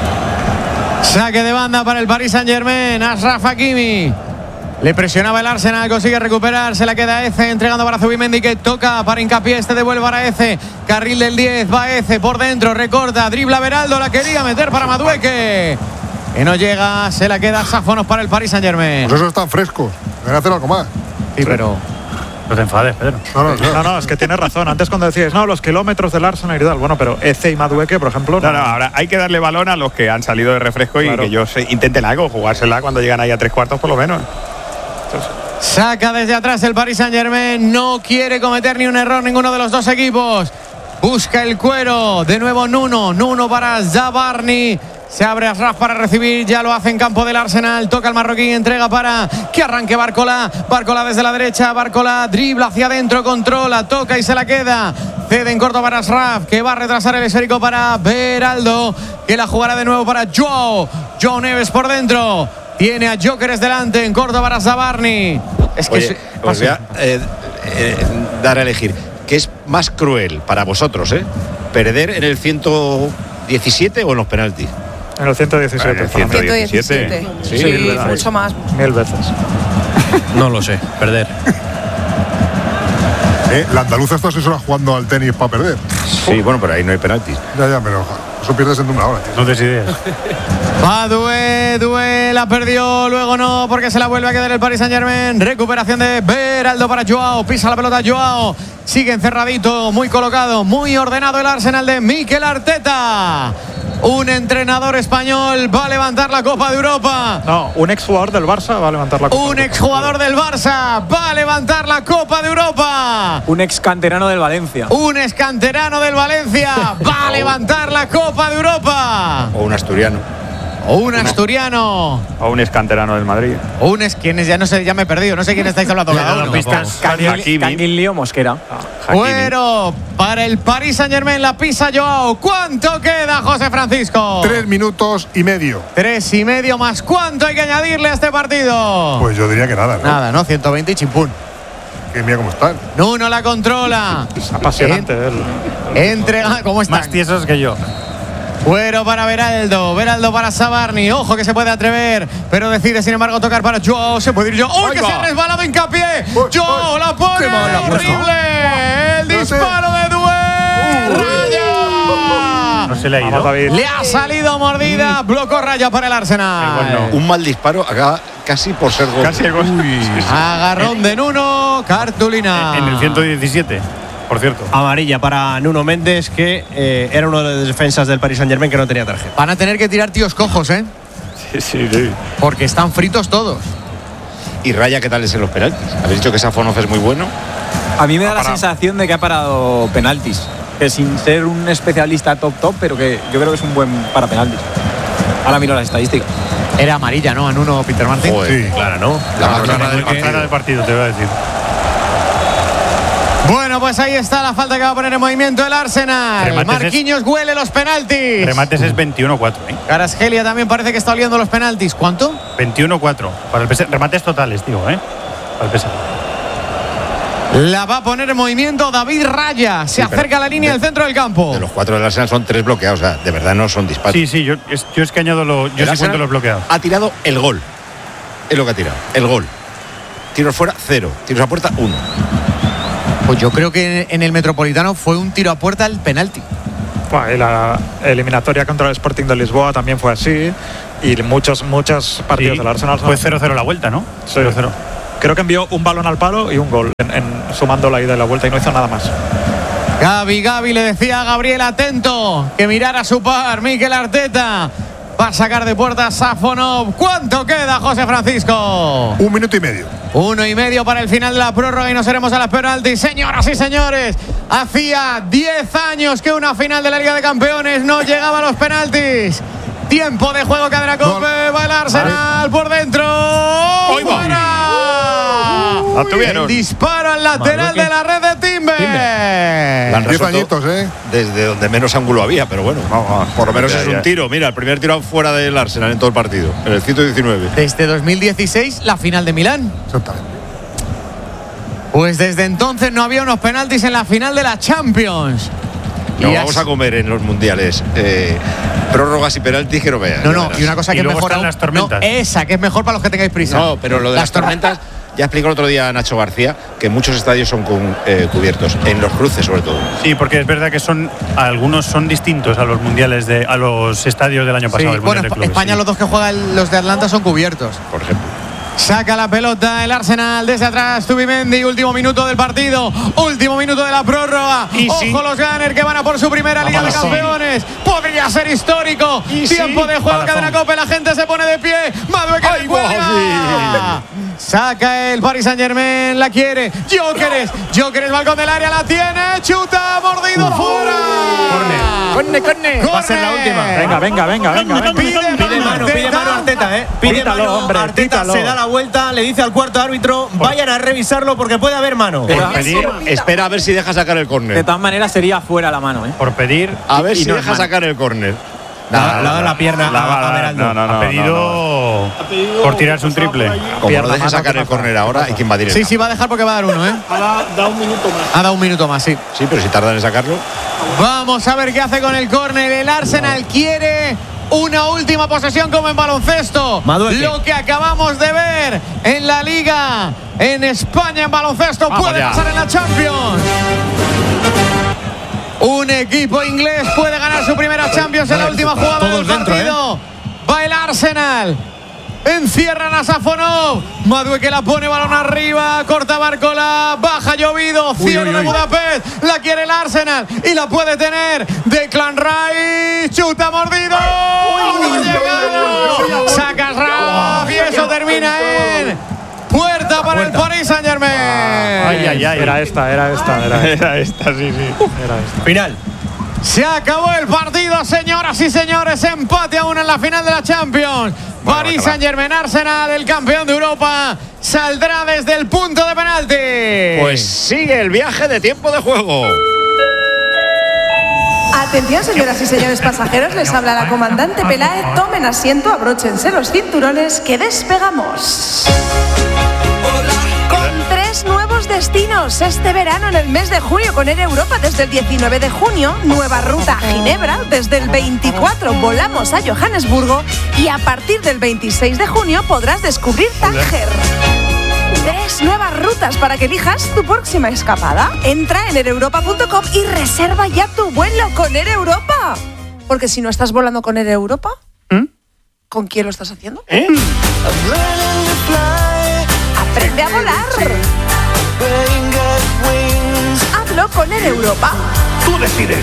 Saque de banda para el Paris Saint-Germain. Achraf Hakimi. Le presionaba el Arsenal, consigue recuperar. Se la queda Eze, entregando para Zubimendi, que toca para Hincapié. Este devuelve para Eze. Carril del diez, va Eze por dentro, recorta, dribla Beraldo, la quería meter para Madueque. Que no llega, se la queda Sáfonos para el Paris Saint-Germain. Pues esos están frescos. Deben hacer algo más. Sí, pero. No te enfades, Pedro. No no, no, no, es que tienes razón. Antes cuando decías, no, los kilómetros del Arsenal y tal. Bueno, pero Eze y Madueke, por ejemplo. No, no, no, ahora hay que darle balón a los que han salido de refresco claro. Y que ellos intenten algo, jugársela cuando llegan ahí a tres cuartos por lo menos. Entonces. Saca desde atrás el Paris Saint-Germain. No quiere cometer ni un error ninguno de los dos equipos. Busca el cuero. De nuevo Nuno. Nuno para Zabarni. Se abre Achraf para recibir, ya lo hace en campo del Arsenal. Toca el marroquí, entrega para que arranque Barcola. Barcola desde la derecha, Barcola dribla hacia adentro, controla, toca y se la queda. Cede en corto para Achraf, que va a retrasar el esférico para Beraldo, que la jugará de nuevo para Joao. Joao Neves por dentro. Tiene a Jokeres delante, en corto para Zabarni. Es que Oye, se... os voy a eh, eh, dar a elegir. ¿Qué es más cruel para vosotros, eh? ¿Perder en el ciento diecisiete o en los penaltis? En el ciento diecisiete. En el ciento diecisiete. Sí, sí, sí mucho más. Mil veces. No lo sé, perder. Eh, la andaluza está seis horas jugando al tenis para perder. Sí, bueno, pero ahí no hay penaltis. Ya, ya, pero eso pierdes en una hora. Tío. No te ideas. Va Doué, Doué la perdió, luego no, porque se la vuelve a quedar el Paris Saint-Germain. Recuperación de Beraldo para Joao, pisa la pelota Joao. Sigue encerradito, muy colocado, muy ordenado el Arsenal de Mikel Arteta. Un entrenador español va a levantar la Copa de Europa. No, un exjugador del Barça va a levantar la Copa. Un exjugador del Barça va a levantar la Copa de Europa. Un ex canterano del Valencia. Un ex canterano del Valencia va a levantar la Copa de Europa. O un asturiano. O un asturiano. O un escanterano del Madrid. O un es quien es, ya no sé, ya me he perdido. No sé quién estáis hablando cada uno. Canguilío Mosquera. Bueno, para el Paris Saint-Germain la pisa Joao. ¿Cuánto queda, José Francisco? Tres minutos y medio. Tres y medio más. ¿Cuánto hay que añadirle a este partido? Pues yo diría que nada, ¿no? Nada, ¿no? ciento veinte y chimpún. Que mira cómo están. Nuno la controla. Es apasionante. En, entrega, ¿cómo están? Más tiesos que yo. Fuero para Beraldo, Beraldo para Zabarni. Ojo que se puede atrever, pero decide sin embargo tocar para Joao. Se puede ir Joao. ¡Uy, que se ha resbalado Hincapié! ¡Joao la pone! ¡Horrible! ¡El disparo de Doué! ¡Raya! No se le ha ido. Le ha salido mordida. Bloco Raya para el Arsenal. Bueno, un mal disparo acaba casi por ser gol. Casi el gol. Agarrón de Nuno, cartulina. En el ciento diecisiete. Por cierto. Amarilla para Nuno Méndez, que eh, era uno de los defensas del Paris Saint-Germain que no tenía tarjeta. Van a tener que tirar tíos cojos, ¿eh? Sí, sí, sí. Porque están fritos todos. ¿Y Raya qué tal es en los penaltis? ¿Habéis dicho que Sáfonov es muy bueno? A mí me da la sensación de que ha parado penaltis. Que sin ser un especialista top top, pero que yo creo que es un buen para penaltis. Ahora miro las estadísticas. Era amarilla, ¿no? A Nuno Peter Martin. Sí, claro, ¿no? La más clara del partido. del partido, te voy a decir. Bueno, pues ahí está la falta que va a poner en movimiento el Arsenal. Remates Marquinhos es... huele los penaltis. Remates es veintiuno cuatro. ¿eh? Kvaratskhelia también parece que está oliendo los penaltis. ¿Cuánto? veintiuno cuatro. Para el P S G. Remates totales, digo, ¿eh? Para el P S G. La va a poner en movimiento David Raya. Se sí, acerca a la línea de, del centro del campo. De los cuatro del Arsenal son tres bloqueados. O sea, de verdad no son disparos. Sí, sí, yo es, yo es que añado lo, yo sí cuento los bloqueados. Ha tirado el gol. Es lo que ha tirado. El gol. Tiros fuera, cero. Tiros a puerta, uno. Pues yo creo que en el Metropolitano fue un tiro a puerta al penalti. Bueno, y la eliminatoria contra el Sporting de Lisboa también fue así. Y muchos, muchos partidos sí, del Arsenal. Fue cero cero la vuelta, ¿no? Sí. cero cero. Creo que envió un balón al palo y un gol, en, en, sumando la ida y la vuelta, y no hizo nada más. Gaby, Gaby le decía a Gabriel atento que mirara a su par. Mikel Arteta va a sacar de puerta a Safonov. ¿Cuánto queda, José Francisco? Un minuto y medio. Uno y medio para el final de la prórroga y nos iremos a las penaltis. Señoras y señores, hacía diez años que una final de la Liga de Campeones no llegaba a los penaltis. Tiempo de juego, cadena Cope, va el Arsenal por dentro. ¡Fuera! La tuvieron. El disparo al lateral de la red de Timber. Diez añitos, ¿eh? Desde donde menos ángulo había, pero bueno, por lo menos ya, es un ya. tiro. Mira, el primer tiro fuera del Arsenal en todo el partido, en el ciento diecinueve. Desde dos mil dieciséis, la final de Milán. Exactamente. Pues desde entonces no había unos penaltis en la final de la Champions. No, vamos a comer en los mundiales eh, prórrogas y penaltis que no vean. No, no, y una cosa y que es mejor aún, las tormentas. No, esa, que es mejor para los que tengáis prisa. No, pero lo de las, las tormentas, ya explicó el otro día Nacho García que muchos estadios son con, eh, cubiertos, en los cruces sobre todo. Sí, porque es verdad que son algunos son distintos a los mundiales de a los estadios del año pasado. Sí, el bueno, de clubes, España sí. Los dos que juegan los de Atlanta son cubiertos. Por ejemplo. Saca la pelota el Arsenal desde atrás. Zubimendi, último minuto del partido. Último minuto de la prórroga. Y Ojo sí. los Gunners que van a por su primera Liga de Campeones. Sí. Podría ser histórico. Y Tiempo sí. de juego, Palazón. Cadena Cope. La gente se pone de pie. Madueque le cuelga. Saca el Paris Saint Germain. La quiere. Gyökeres. Gyökeres, balcón del área. La tiene. Chuta. Mordido. Uh. Fuera. Corne, corne. Va a ser la última. Venga, venga, venga, venga. venga. Pide, pide mano, pide mano Arteta, ¿eh? Pide Quítalo, mano. Hombre, Arteta quítalo. se da la vuelta, le dice al cuarto árbitro, vayan a revisarlo porque puede haber mano. Por pedir, espera a ver si deja sacar el córner. De todas maneras sería fuera la mano, ¿eh? Por pedir a ver y si no deja sacar el córner. Le ha dado la pierna la, a, a Beraldo. No, no, no, ha, pedido no, no. por tirarse un triple. Como pierna, no deje sacar el córner ahora, hay quien va a Sí, sí, va a dejar porque va a dar uno, ¿eh? Ha dado un minuto más. Ha dado un minuto más, sí. Sí, pero si tardan en sacarlo. Vamos a ver qué hace con el córner. El Arsenal quiere una última posesión como en baloncesto. Madueque. Lo que acabamos de ver en la Liga en España en baloncesto Vamos puede ya. pasar en la Champions. Un equipo inglés puede ganar su primera Champions en la última jugada del partido. ¿eh? Va el Arsenal. Encierran a Safonov. Madueque la pone, balón arriba. Corta Barcola. Baja Llovido. Cielo de Budapest. La quiere el Arsenal. Y la puede tener. Declan Rice. Chuta mordido. Llegado. Saca Raf. Y eso termina en puerta para puerta. el Paris Saint Germain. Ay, ay, ay. Era esta, era esta. Era, era esta, sí, sí. Era esta. Final. Se acabó el partido, señoras y señores. Empate aún en la final de la Champions. Bueno, Paris Saint-Germain, Arsenal, el campeón de Europa, saldrá desde el punto de penalti. Pues sigue el viaje de tiempo de juego. Atención, señoras y señores pasajeros, les habla la comandante Peláez. Tomen asiento, abróchense los cinturones, que despegamos. Con tres nuevos destinos este verano en el mes de junio con Air Europa desde el diecinueve de junio, nueva ruta a Ginebra, desde el veinticuatro volamos a Johannesburgo y a partir del veintiséis de junio podrás descubrir Tánger. Tres nuevas rutas para que elijas tu próxima escapada. Entra en air europa punto com y reserva ya tu vuelo con Air Europa. Porque si no estás volando con Air Europa, ¿Mm? ¿con quién lo estás haciendo? ¿Eh? Aprende a volar. Hazlo con Air Europa. Tú decides.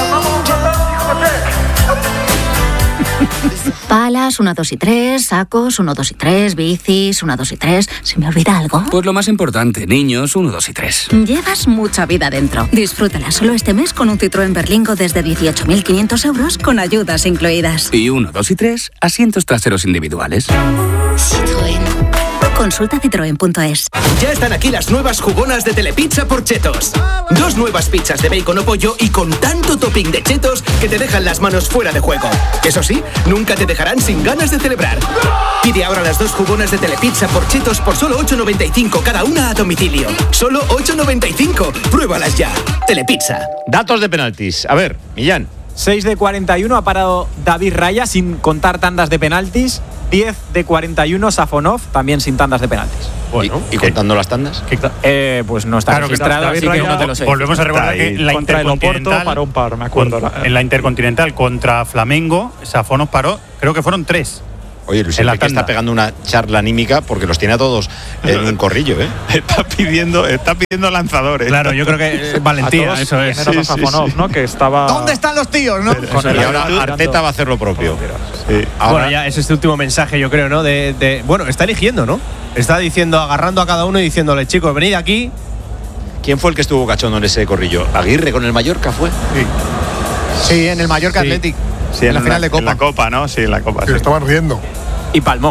Palas, uno, dos y tres, sacos, uno, dos y tres, bicis, uno, dos y tres. ¿Se me olvida algo? Pues lo más importante, niños, uno, dos y tres. Llevas mucha vida dentro. Disfrútala solo este mes con un Citroën Berlingo desde dieciocho mil quinientos euros con ayudas incluidas. Y uno, dos y tres, asientos traseros individuales. Citroën. Consulta citroen punto es. Ya están aquí las nuevas jugonas de Telepizza por Chetos. Dos nuevas pizzas de bacon o pollo y con tanto topping de chetos que te dejan las manos fuera de juego. Eso sí, nunca te dejarán sin ganas de celebrar. Pide ahora las dos jugonas de Telepizza por Chetos por solo ocho noventa y cinco cada una a domicilio. Solo ocho noventa y cinco. Pruébalas ya. Telepizza. Datos de penaltis. A ver, Millán. seis de cuarenta y uno ha parado David Raya sin contar tandas de penaltis. diez de cuarenta y uno Safonov, también sin tandas de penaltis. Bueno, ¿Y, y contando las tandas? Eh, pues no está Claro que registrado, David así que Raya, no te lo sé. Volvemos a recordar Está ahí. que la Contra el Oporto Intercontinental paró un par, me acuerdo. con- en la Intercontinental contra Flamengo, Safonov paró, creo que fueron tres. Oye, Luis en la Enrique está tanda. pegando una charla anímica porque los tiene a todos en un corrillo, ¿eh? Está pidiendo, está pidiendo lanzadores. Claro, yo creo que eh, valentía, eso es. Menos a Safonov, ¿no? Que estaba. ¿Dónde están los tíos, no? Y ahora Arteta va a hacer lo propio. Sí. Ahora- Bueno, ya es este último mensaje, yo creo, ¿no? De, de- bueno, está eligiendo, ¿no? Está diciendo, agarrando a cada uno y diciéndole, chicos, venid aquí. ¿Quién fue el que estuvo cachondo en ese corrillo? ¿Aguirre con el Mallorca fue? Sí, en el Mallorca Sí. Athletic. Sí, en la final de En Copa. la Copa, ¿no? Sí, en la Copa. Que sí. estaban riendo. Y palmó.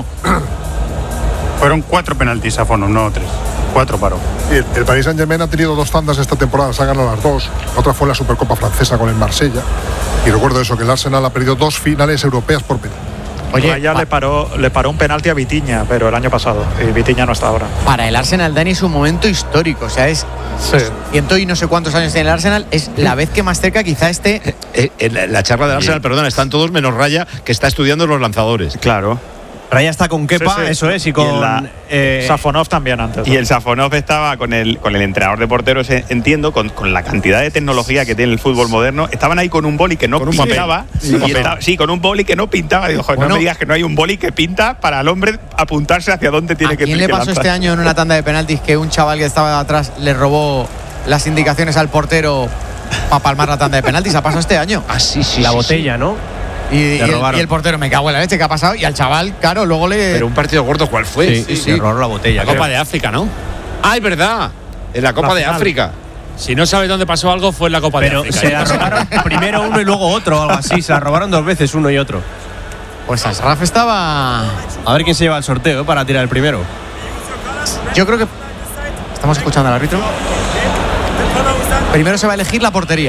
Fueron cuatro penaltis Safonov, no tres. Cuatro paró. Y el, el Paris Saint-Germain ha tenido dos tandas esta temporada, se han ganado las dos. La otra fue la Supercopa francesa con el Marsella. Y recuerdo eso, que el Arsenal ha perdido dos finales europeas por penalti. Oye, Raya le paró, le paró un penalti a Vitinha, pero el año pasado. Y Vitinha no está ahora. Para el Arsenal, Dani, es un momento histórico. O sea, es Sí. ciento y no sé cuántos años tiene el Arsenal. Es la vez que más cerca quizá esté. Eh, en la, la charla del Arsenal, perdona, están todos menos Raya, que está estudiando los lanzadores. Claro. Raya está con Kepa, Sí, sí. eso es, y Y con. en la- eh, Safonov también antes. Y el Safonov estaba con el, con el entrenador de porteros, eh, entiendo, con, con la cantidad de tecnología que tiene el fútbol moderno. Estaban ahí con un boli que no Con un papel. pintaba. Sí, y papel. estaba- sí, con un boli que no pintaba. Digo, joder, Bueno. no me digas que no hay un boli que pinta para el hombre apuntarse hacia dónde tiene ¿A que quién le que pasó lanzar. este año en una tanda de penaltis que un chaval que estaba atrás le robó las indicaciones al portero para palmar la tanda de penaltis? ¿Ha pasado este año? Ah, sí, sí. la sí, botella, ¿no? Y, y el, robaron. y el portero, me cago en la leche, ¿qué ha pasado? Y al chaval, claro, luego le. Pero un partido gordo, ¿cuál fue? Sí, sí, le robaron la botella. La Copa de África, ¿no? Ah, es verdad. En la Copa La de final. África. Si no sabes dónde pasó algo, fue en la Copa Pero de África. se la robaron primero uno y luego otro, o algo así. Se la robaron dos veces, uno y otro. Pues Asraf estaba. A ver quién se lleva el sorteo, ¿eh? Para tirar el primero. Yo creo que. Estamos escuchando al árbitro. Primero se va a elegir la portería.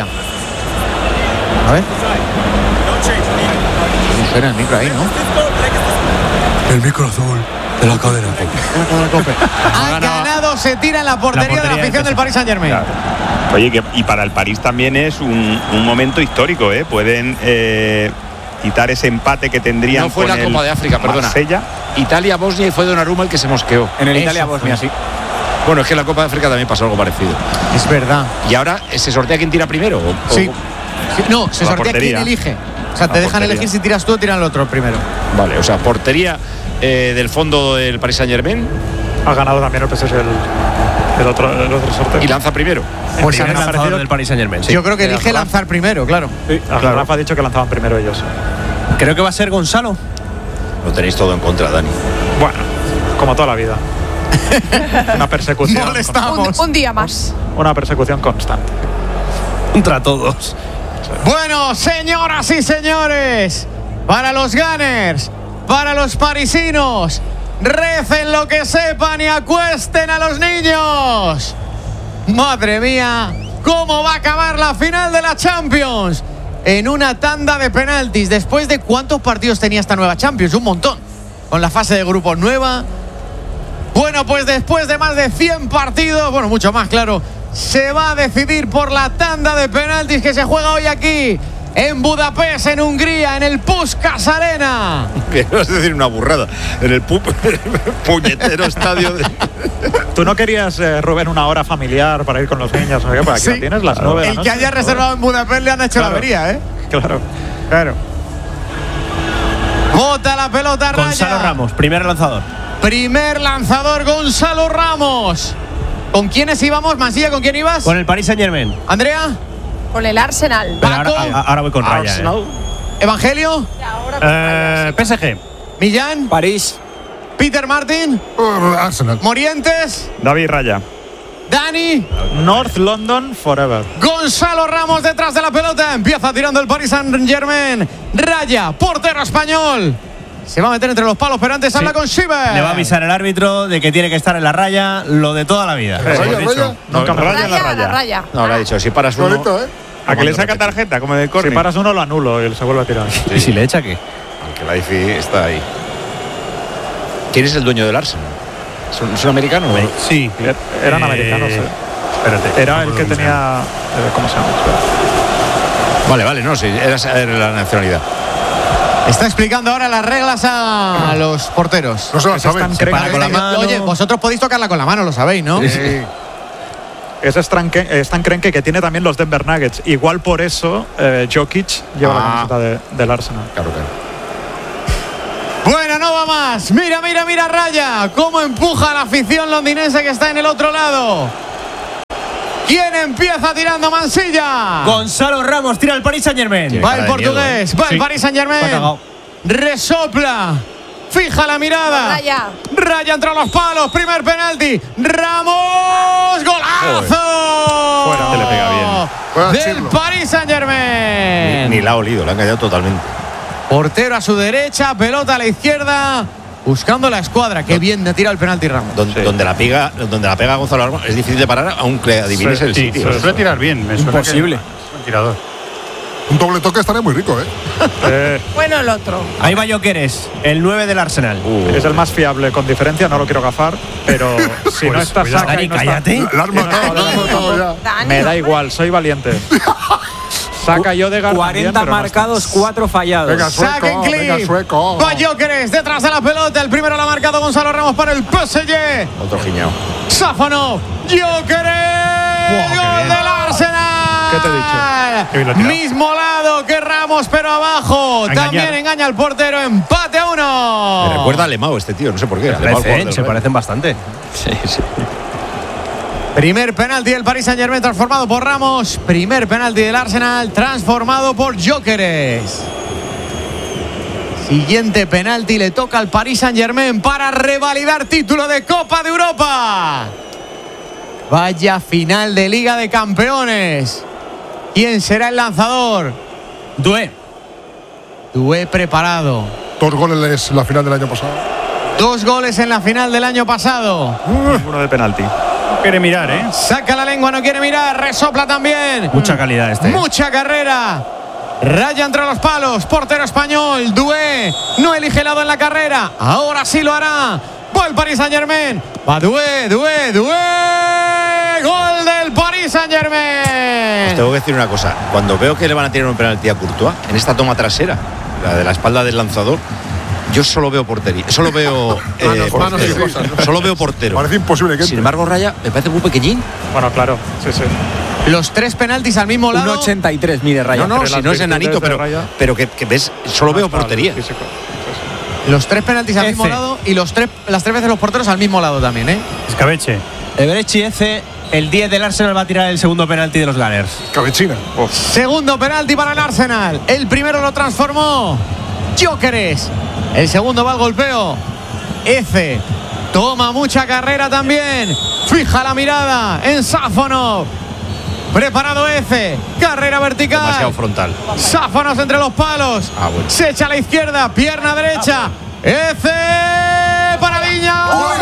A ver. Suena el micro ahí, ¿no? El micro azul de la cadena. Ha ganado, se tira en la portería, portería de la afición de del Paris Saint-Germain. Claro. Oye, que, y para el París también es un, un momento histórico, ¿eh? Pueden eh, quitar ese empate que tendrían No fue con la el Copa de África, perdona. Marsella. Italia-Bosnia y fue Donnarumma el que se mosqueó. En el Eso Italia-Bosnia, fue. sí. Bueno, es que en la Copa de África también pasó algo parecido. Es verdad. ¿Y ahora se sortea quién tira primero? ¿O- o- Sí. Sí, No, se La sortea portería. quién elige. O sea, te La dejan portería. elegir si tiras tú o tiran el otro primero. Vale, o sea, portería eh, del fondo del Paris Saint-Germain Ha ganado también el P S G el, el, otro, el otro sorteo. y lanza primero. Pues Primer a mí me ha lanzador parecido- del Paris Saint-Germain, sí. Yo creo que Eh, elige Rafa. lanzar primero, claro. Sí, Claro. Rafa ha dicho que lanzaban primero ellos. Creo que va a ser Gonzalo. Lo tenéis todo en contra, Dani. Bueno, como toda la vida. Una persecución. Un, un día más. Una persecución constante. Contra todos. Bueno, señoras y señores, para los Gunners, para los parisinos, recen lo que sepan y acuesten a los niños. Madre mía, ¿cómo va a acabar la final de la Champions? En una tanda de penaltis. ¿Después de cuántos partidos tenía esta nueva Champions? Un montón. Con la fase de grupos nueva. Bueno, pues después de más de cien partidos, bueno, mucho más, claro, se va a decidir por la tanda de penaltis que se juega hoy aquí, en Budapest, en Hungría, en el Puskás Arena. Que no es decir una burrada. En el pu puñetero estadio de... ¿Tú no querías, eh, Rubén, una hora familiar para ir con los niños? ¿No? Para aquí Sí. la tienes las nueve de la El que noche. haya reservado en Budapest le han hecho Claro. la avería, ¿eh? Claro. Claro. Bota la pelota, Raya. Gonzalo Ramos, primer lanzador. Primer lanzador, Gonzalo Ramos. ¿Con quiénes íbamos, Mansilla? ¿Con quién ibas? Con el Paris Saint-Germain. Andrea. Con el Arsenal. Pero ahora, a- ahora voy con Raya. Arsenal. eh. Evangelio. Eh, P S G. Millán. París. Peter Martin. Arsenal. Morientes. David Raya. Dani. North London Forever. Gonzalo Ramos detrás de la pelota. Empieza tirando el Paris Saint-Germain. Raya, portero español. Se va a meter entre los palos, pero antes Sí. habla con Schieber. Le va a avisar el árbitro de que tiene que estar en la raya, lo de toda la vida. ¿Raya, hemos dicho. raya? Nunca No, me raya raya en la La raya. raya. No, le ha dicho, si paras uno. Bonito, ¿eh? A que le saca tarjeta, como de Si córner. paras uno, lo anulo y se vuelve a tirar. ¿Y si le echa qué? Aunque la difí está ahí. ¿Quién es el dueño del Arsenal? ¿Es un, es un americano? Sí. Eran Eh, americanos, sí. Espérate. Era no el me que acuerdo tenía. eh, ¿Cómo se llama? Espera. Vale, vale, no, sí, era, era la nacionalidad. Está explicando ahora las reglas a los porteros. No se las Ese saben. Stan Kroenke- con la mano. Oye, vosotros podéis tocarla con la mano, lo sabéis, ¿no? Sí. Ese es Stan Kren- eh, Stan Kroenke, que tiene también los Denver Nuggets. Igual por eso eh, Jokic lleva la Ah. camiseta de- del Arsenal. Claro, claro. Bueno, no va más. Mira, mira, mira, Raya. Cómo empuja la afición londinense que está en el otro lado. ¿Quién empieza tirando? Mansilla. Gonzalo Ramos tira el Paris Saint-Germain. Tiene Va cara el de portugués, miedo, va el Sí. Paris Saint Está Germain. cagao. Resopla. Fija la mirada. Raya. Raya entre los palos. Primer penalti. Ramos. Golazo. Fuera. Se le pega bien. Fuera, Del Chirlo. Paris Saint Germain. Ni la ha olido, la ha engañado totalmente. Portero a su derecha, pelota a la izquierda. Buscando la escuadra. Qué bien ha tirado el penalti Ramos. Donde, Sí. donde la pega, donde la pega Gonzalo Ramos es difícil de parar, aunque adivines Sí, el Sí, sitio. se suele tirar bien. Me suena que Imposible. es un tirador. Un doble toque estaría muy rico, ¿eh? Eh, Bueno, el otro. Ahí va Gyökeres, el nueve del Arsenal. Uh, es el más fiable con diferencia, no lo quiero gafar, pero si no Pues, está cuidado. Saka y Dani, no está- cállate. La has matado, la has matado ya. Dani, me da hombre. igual, soy valiente. Saka y Odegaard también, cuarenta pero no está. marcados, cuatro fallados. Venga, Saquen sueco, venga, clip. sueco. Va Gyökeres detrás de la pelota. El primero lo ha marcado Gonzalo Ramos para el P S G. otro giñao. Sáfano. Gyökeres. qué Gol bien. del Arsenal. ¿Qué te he dicho? Qué bien lo ha tirado. Mismo lado que Ramos, pero abajo. A engañar. También engaña al portero. Empate a uno. Me recuerda a Lemao este tío, no sé por qué. Se Lemao, el jugador parecen, del se Real. parecen bastante. Sí, sí. Primer penalti del Paris Saint Germain transformado por Ramos. Primer penalti del Arsenal transformado por Gyökeres. Siguiente penalti le toca al Paris Saint Germain para revalidar título de Copa de Europa. Vaya final de Liga de Campeones. ¿Quién será el lanzador? Doué. Doué preparado. Dos goles en la final del año pasado. Dos goles en la final del año pasado. Uno de penalti. No quiere mirar, ¿eh? Saca la lengua, no quiere mirar. Resopla también. Mucha calidad este. Mucha carrera. Raya entre los palos. Portero español. Doué no elige lado en la carrera. Ahora sí lo hará. Va el Paris Saint Germain. Va Doué, Doué, Doué. Gol del Paris Saint Germain. Tengo que decir una cosa. Cuando veo que le van a tirar un penalti a Courtois, en esta toma trasera, la de la espalda del lanzador, yo solo veo portería. Solo veo. eh, Manos, manos y portero. cosas, ¿no? Solo veo portero. Parece imposible que Sin entre. embargo, Raya me parece muy pequeñín. Bueno, claro, sí, sí. Los tres penaltis al mismo un lado. ochenta y tres mide Raya. No, no, Entre si las no es virtudes enanito, de pero, Raya. pero que, que ves, solo veo Está el portería. físico. Los tres penaltis al F. mismo lado y los tres, las tres veces los porteros al mismo lado también, ¿eh? Escabeche. Eberechi Eze, el diez del Arsenal va a tirar el segundo penalti de los Gunners. Cabechina. Segundo penalti para el Arsenal. El primero lo transformó Gyökeres. El segundo va al golpeo. Eze toma mucha carrera también. Fija la mirada en Sáfonov. Preparado Eze. Carrera vertical. Demasiado frontal. Sáfonos entre los palos. Ah, bueno. Se echa a la izquierda. Pierna derecha. Eze para Viña.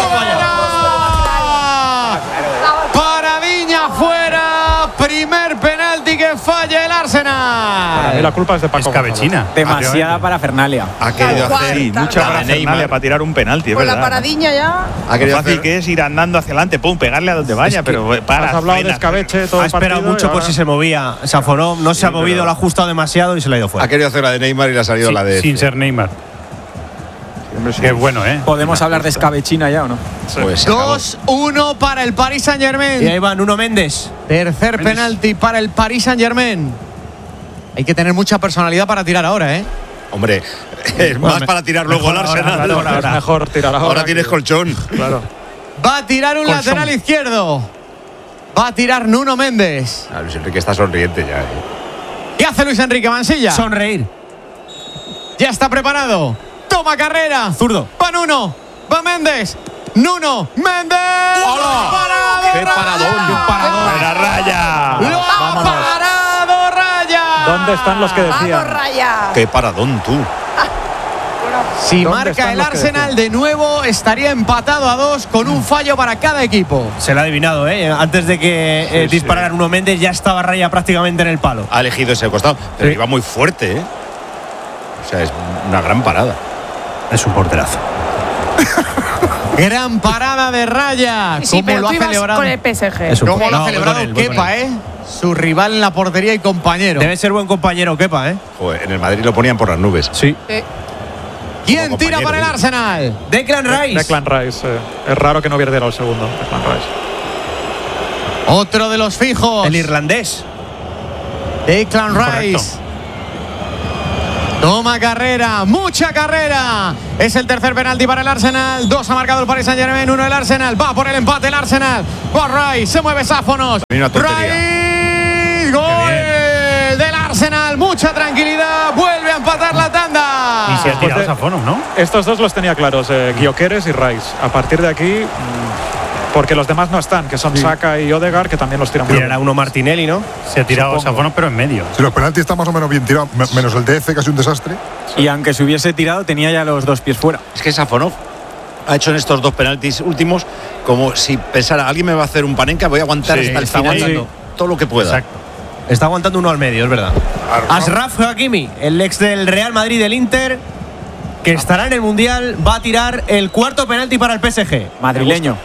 ¡Fuera! Para Viña fuera. Primer penalti que falla el Para mí Arsenal. la culpa es de Paco Escabechina. González. Demasiada parafernalia. Ha querido Tal cual, hacer. Sí, tal mucha cual. parafernalia para tirar un penalti, es Con la verdad. paradiña ya. Ha Lo querido fácil hacer. que es ir andando hacia adelante, pum, pegarle a donde vaya, pero eh, para. Has hablado de frenas. escabeche todo Ha el partido. esperado mucho y por ahora- si se movía. Safonov no se ha Sí, movido, pero- lo ha ajustado demasiado y se le ha ido fuera. Ha querido hacer la de Neymar y le ha salido la de. Sin ser Neymar. Hombre, sí. Qué bueno, ¿eh? ¿Podemos hablar de escabechina ya o no? Pues se acabó. dos uno para el Paris Saint Y Germain. ahí va Nuno Méndez. Tercer penalti para el Paris Saint Germain. Hay que tener mucha personalidad para tirar ahora, ¿eh? Hombre, es más para tirar luego el Ahora, Arsenal. claro, ahora, es mejor tirar ahora. Ahora tienes que- colchón. Claro. Va a tirar un Colchón. lateral izquierdo. Va a tirar Nuno Méndez. Ah, Luis Enrique está sonriente ya. eh. ¿Qué hace Luis Enrique Mansilla? Sonreír. Ya está preparado. Toma carrera. Zurdo. Va Nuno. Va Méndez. Nuno. Méndez. ¡Parado, ¡Qué Raya! paradón! ¡Qué paradón! ¡Buena Raya! ¡Lo ha Vámonos. parado Raya! ¿Dónde están los que Vamos, decían? Raya. ¡Qué paradón tú! Si marca el Arsenal de nuevo, estaría empatado a dos con un fallo para cada equipo. Se lo ha adivinado, ¿eh? Antes de que Sí, eh, sí. disparara Nuno Méndez, ya estaba Raya prácticamente en el palo. Ha elegido ese costado, pero Sí. iba muy fuerte, ¿eh? O sea, es una gran parada. Es un porterazo. Gran parada de Raya. Sí, ¿Cómo pero lo tú ha ibas celebrado? con el P S G. Es un ¿Cómo poco- lo ha No, voy celebrado con él, voy con Kepa, eh? Su rival en la portería y compañero. Debe ser buen compañero Kepa, ¿eh? Joder, en el Madrid lo ponían por las nubes. Sí. ¿Quién Como tira compañero, para el digo. Arsenal? Declan Rice. Declan Rice. eh. Es raro que no hubiera tirado el segundo. Declan Rice. Otro de los fijos. El irlandés. Declan Correcto. Rice. Toma carrera, mucha carrera. Es el tercer penalti para el Arsenal. Dos ha marcado el Paris Saint-Germain, uno el Arsenal. Va por el empate el Arsenal. Va Rice, se mueve Sáfonos. Una tontería. Rice, gol del Arsenal. Mucha tranquilidad. Vuelve a empatar la tanda. Y se ha tirado de- Safonov, ¿no? Estos dos los tenía claros, eh, Gyökeres y Rice. A partir de aquí, mm, porque los demás no están, que son Saka y Odegaard, que también los tiran muy Y bien. era uno Martinelli, ¿no? Se ha tirado Supongo. Safonov, pero en medio. Si los penaltis están más o menos bien tirados, me- menos el D F, casi un desastre. Y aunque se hubiese tirado, tenía ya los dos pies fuera. Es que Safonov ha hecho en estos dos penaltis últimos como si pensara, alguien me va a hacer un panenca, voy a aguantar Sí, hasta el está final aguantando. todo lo que pueda. Exacto. Está aguantando uno al medio, es verdad. Ashraf Hakimi, el ex del Real Madrid del Inter, que estará en el Mundial, va a tirar el cuarto penalti para el P S G. Madrileño.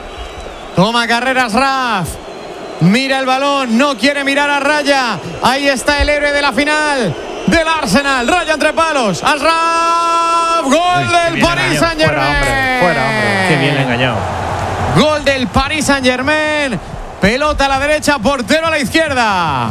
Toma carreras Raf. Mira el balón, no quiere mirar a Raya. Ahí está el héroe de la final del Arsenal. Raya entre palos. Ashraf. Gol del Paris Saint Germain. Fuera, hombre. Qué bien le ha engañado. Gol del Paris Saint Germain. Pelota a la derecha, portero a la izquierda.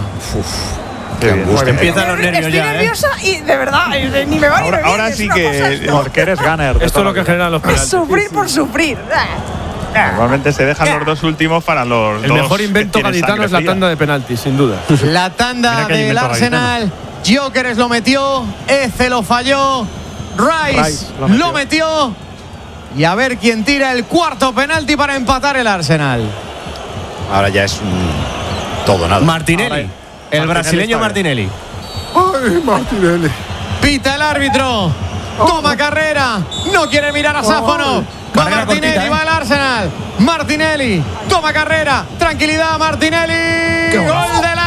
Qué angustia. Empiezan los Estoy nervios ya, ¿eh? nerviosa y de verdad, eh, ni me va ni me Ahora, viene. ahora es sí una cosa que esto. Porque eres gunner. Esto es lo que generan los Es penaltis. sufrir por sufrir. normalmente se dejan los dos últimos para los El dos mejor que invento tienen gaditano sangre es la fría. tanda de penaltis, sin duda. La tanda Mira que hay del invento Arsenal. Gyökeres lo metió. Eze lo falló. Rice, Rice lo, lo metió. metió. Y a ver quién tira el cuarto penalti para empatar el Arsenal. Ahora ya es un todo nada. Martinelli. Ahora, el Martinelli brasileño está Martinelli. Ay, Martinelli. Pita el árbitro. Toma carrera. No quiere mirar a Sáfono. Va Carrera Martinelli, cortita, ¿eh? va el Arsenal. Martinelli. Toma carrera. Tranquilidad, Martinelli. Gol del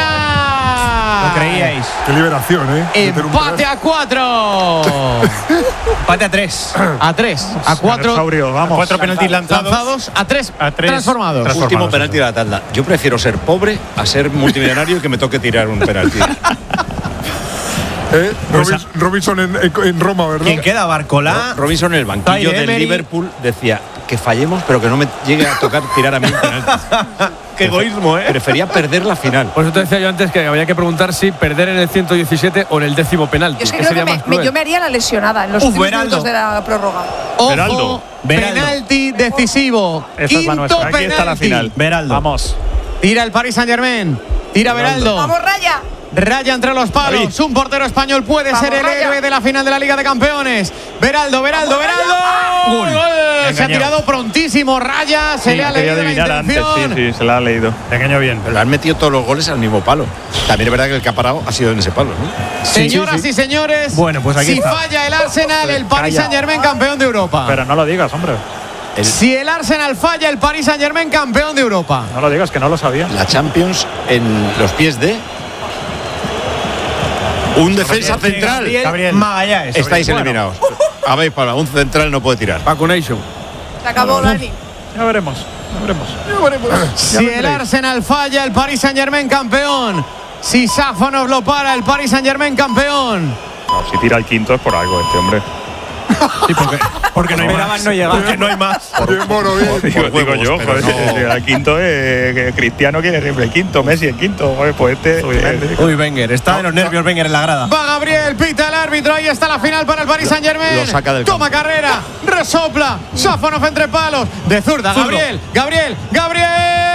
Arsenal. Lo creíais. Qué liberación, ¿eh? Meter un Empate penalti. a cuatro. Empate a tres. A tres. A cuatro. Dinosaurio, vamos. Cuatro penaltis lanzados. Lanzados a tres, A tres transformados. transformados. Último penalti de la tanda. Yo prefiero ser pobre a ser multimillonario y que me toque tirar un penalti. ¿Eh? Robins- Robinson en, en- en Roma, ¿verdad? ¿Quién queda? Barcolá. Robinson en el banquillo Ty del Emery. Liverpool decía que fallemos, pero que no me llegue a tocar tirar a mí un penalti. Qué egoísmo, ¿eh? Prefería perder la final. Por eso te decía yo antes que habría que preguntar si perder en el ciento diecisiete o en el décimo penalti. Yo es que ¿Qué creo que sería me, más me- cruel? yo me haría la lesionada en los Uf, últimos Beraldo. minutos de la prórroga. Ojo, Beraldo. Beraldo. penalti decisivo. Esta es la Quinto nuestra. penalti. Aquí está la final. Beraldo. Vamos. Tira el Paris Saint Germain. Tira Beraldo. ¡Vamos, Raya! Raya entre los palos. Un portero español puede Vamos, ser el Raya. héroe de la final de la Liga de Campeones. Beraldo, Beraldo, Vamos, Beraldo. Gol. Gol. Se ha Engañado. tirado prontísimo. Raya. Se Sí, le ha quería leído la adivinar antes, intención. sí, sí, se la ha leído. Te engaño bien. Pero han metido todos los goles al mismo palo. También es verdad que el que ha parado ha sido en ese palo, ¿no? Señoras y señores, Bueno, pues aquí si está. falla el Arsenal, el Paris Calla. Saint Germain campeón de Europa. Pero no lo digas, hombre. El- Si el Arsenal falla, el Paris Saint Germain campeón de Europa. No lo digas, que no lo sabía. la Champions en los pies de un defensa central. Gabriel, Gabriel. Magallanes. Estáis Bueno, eliminados. Habéis para un central no puede tirar. Vacunation. Se acabó, Dani. Ya veremos. Ya veremos. Si el Arsenal falla, el Paris Saint Germain campeón. Si Sáfonov lo para, el Paris Saint Germain campeón. No, si tira el quinto es por algo este hombre. Sí, porque, porque no hay Esperaban más. no llegar. Porque no hay más. Bien, bueno, bien. Digo, digo huevos, yo, pero joder, no. si tira el quinto eh, que Cristiano quiere siempre el quinto, Messi el quinto, joder, pues este eh, Uy, Wenger. Está de los nervios Wenger en la grada. Va Gabriel, pita el árbitro. Ahí está la final para el Paris Saint Germain. lo saca del Toma carrera, resopla. Sáfonov entre palos. De zurda, Zurdo. Gabriel, Gabriel, Gabriel.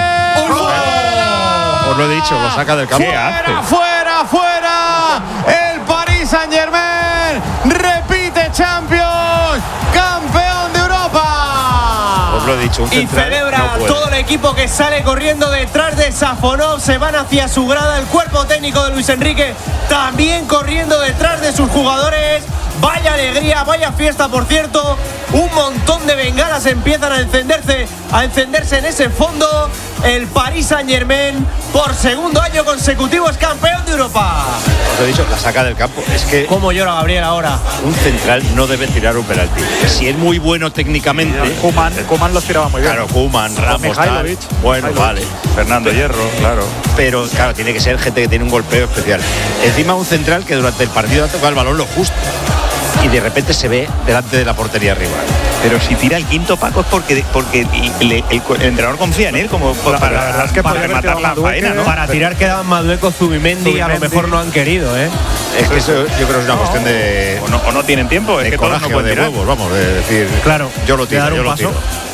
¡Fuera! Os lo he dicho, lo saca del campo. ¿Qué hace? Fuera, fuera, fuera. El Paris Saint Germain repite Champions, campeón de Europa. Os lo he dicho, un Y central celebra no puede. todo el equipo que sale corriendo detrás de Safonov. Se van hacia su grada. El cuerpo técnico de Luis Enrique también corriendo detrás de sus jugadores. Vaya alegría, vaya fiesta, por cierto. Un montón de bengalas empiezan a encenderse, a encenderse en ese fondo. El Paris Saint-Germain, por segundo año consecutivo, es campeón de Europa. Os he dicho, la saca del campo. Es que. ¿Cómo llora Gabriel ahora? Un central no debe tirar un penalti. Si es muy bueno técnicamente. Koeman, Koeman los tiraba muy bien. Claro, Koeman, Ramos, tal. Bueno, Mihailovic. vale. Fernando Hierro, claro. Pero claro, tiene que ser gente que tiene un golpeo especial. Encima un central que durante el partido ha tocado el balón lo justo. Y de repente se ve delante de la portería rival. Pero si tira el quinto, Paco, es porque, porque el, el, el entrenador confía en él como para, la verdad es que para rematar la faena, ¿no? Para tirar quedaban Madueco, Zubimendi, Zubimendi, a lo mejor no han querido, ¿eh? Es que eso yo creo que es una no. cuestión de. O no, o no tienen tiempo, es que todos no pueden de tirar. huevos, vamos, de decir. Claro, yo lo tiro, yo lo tiro.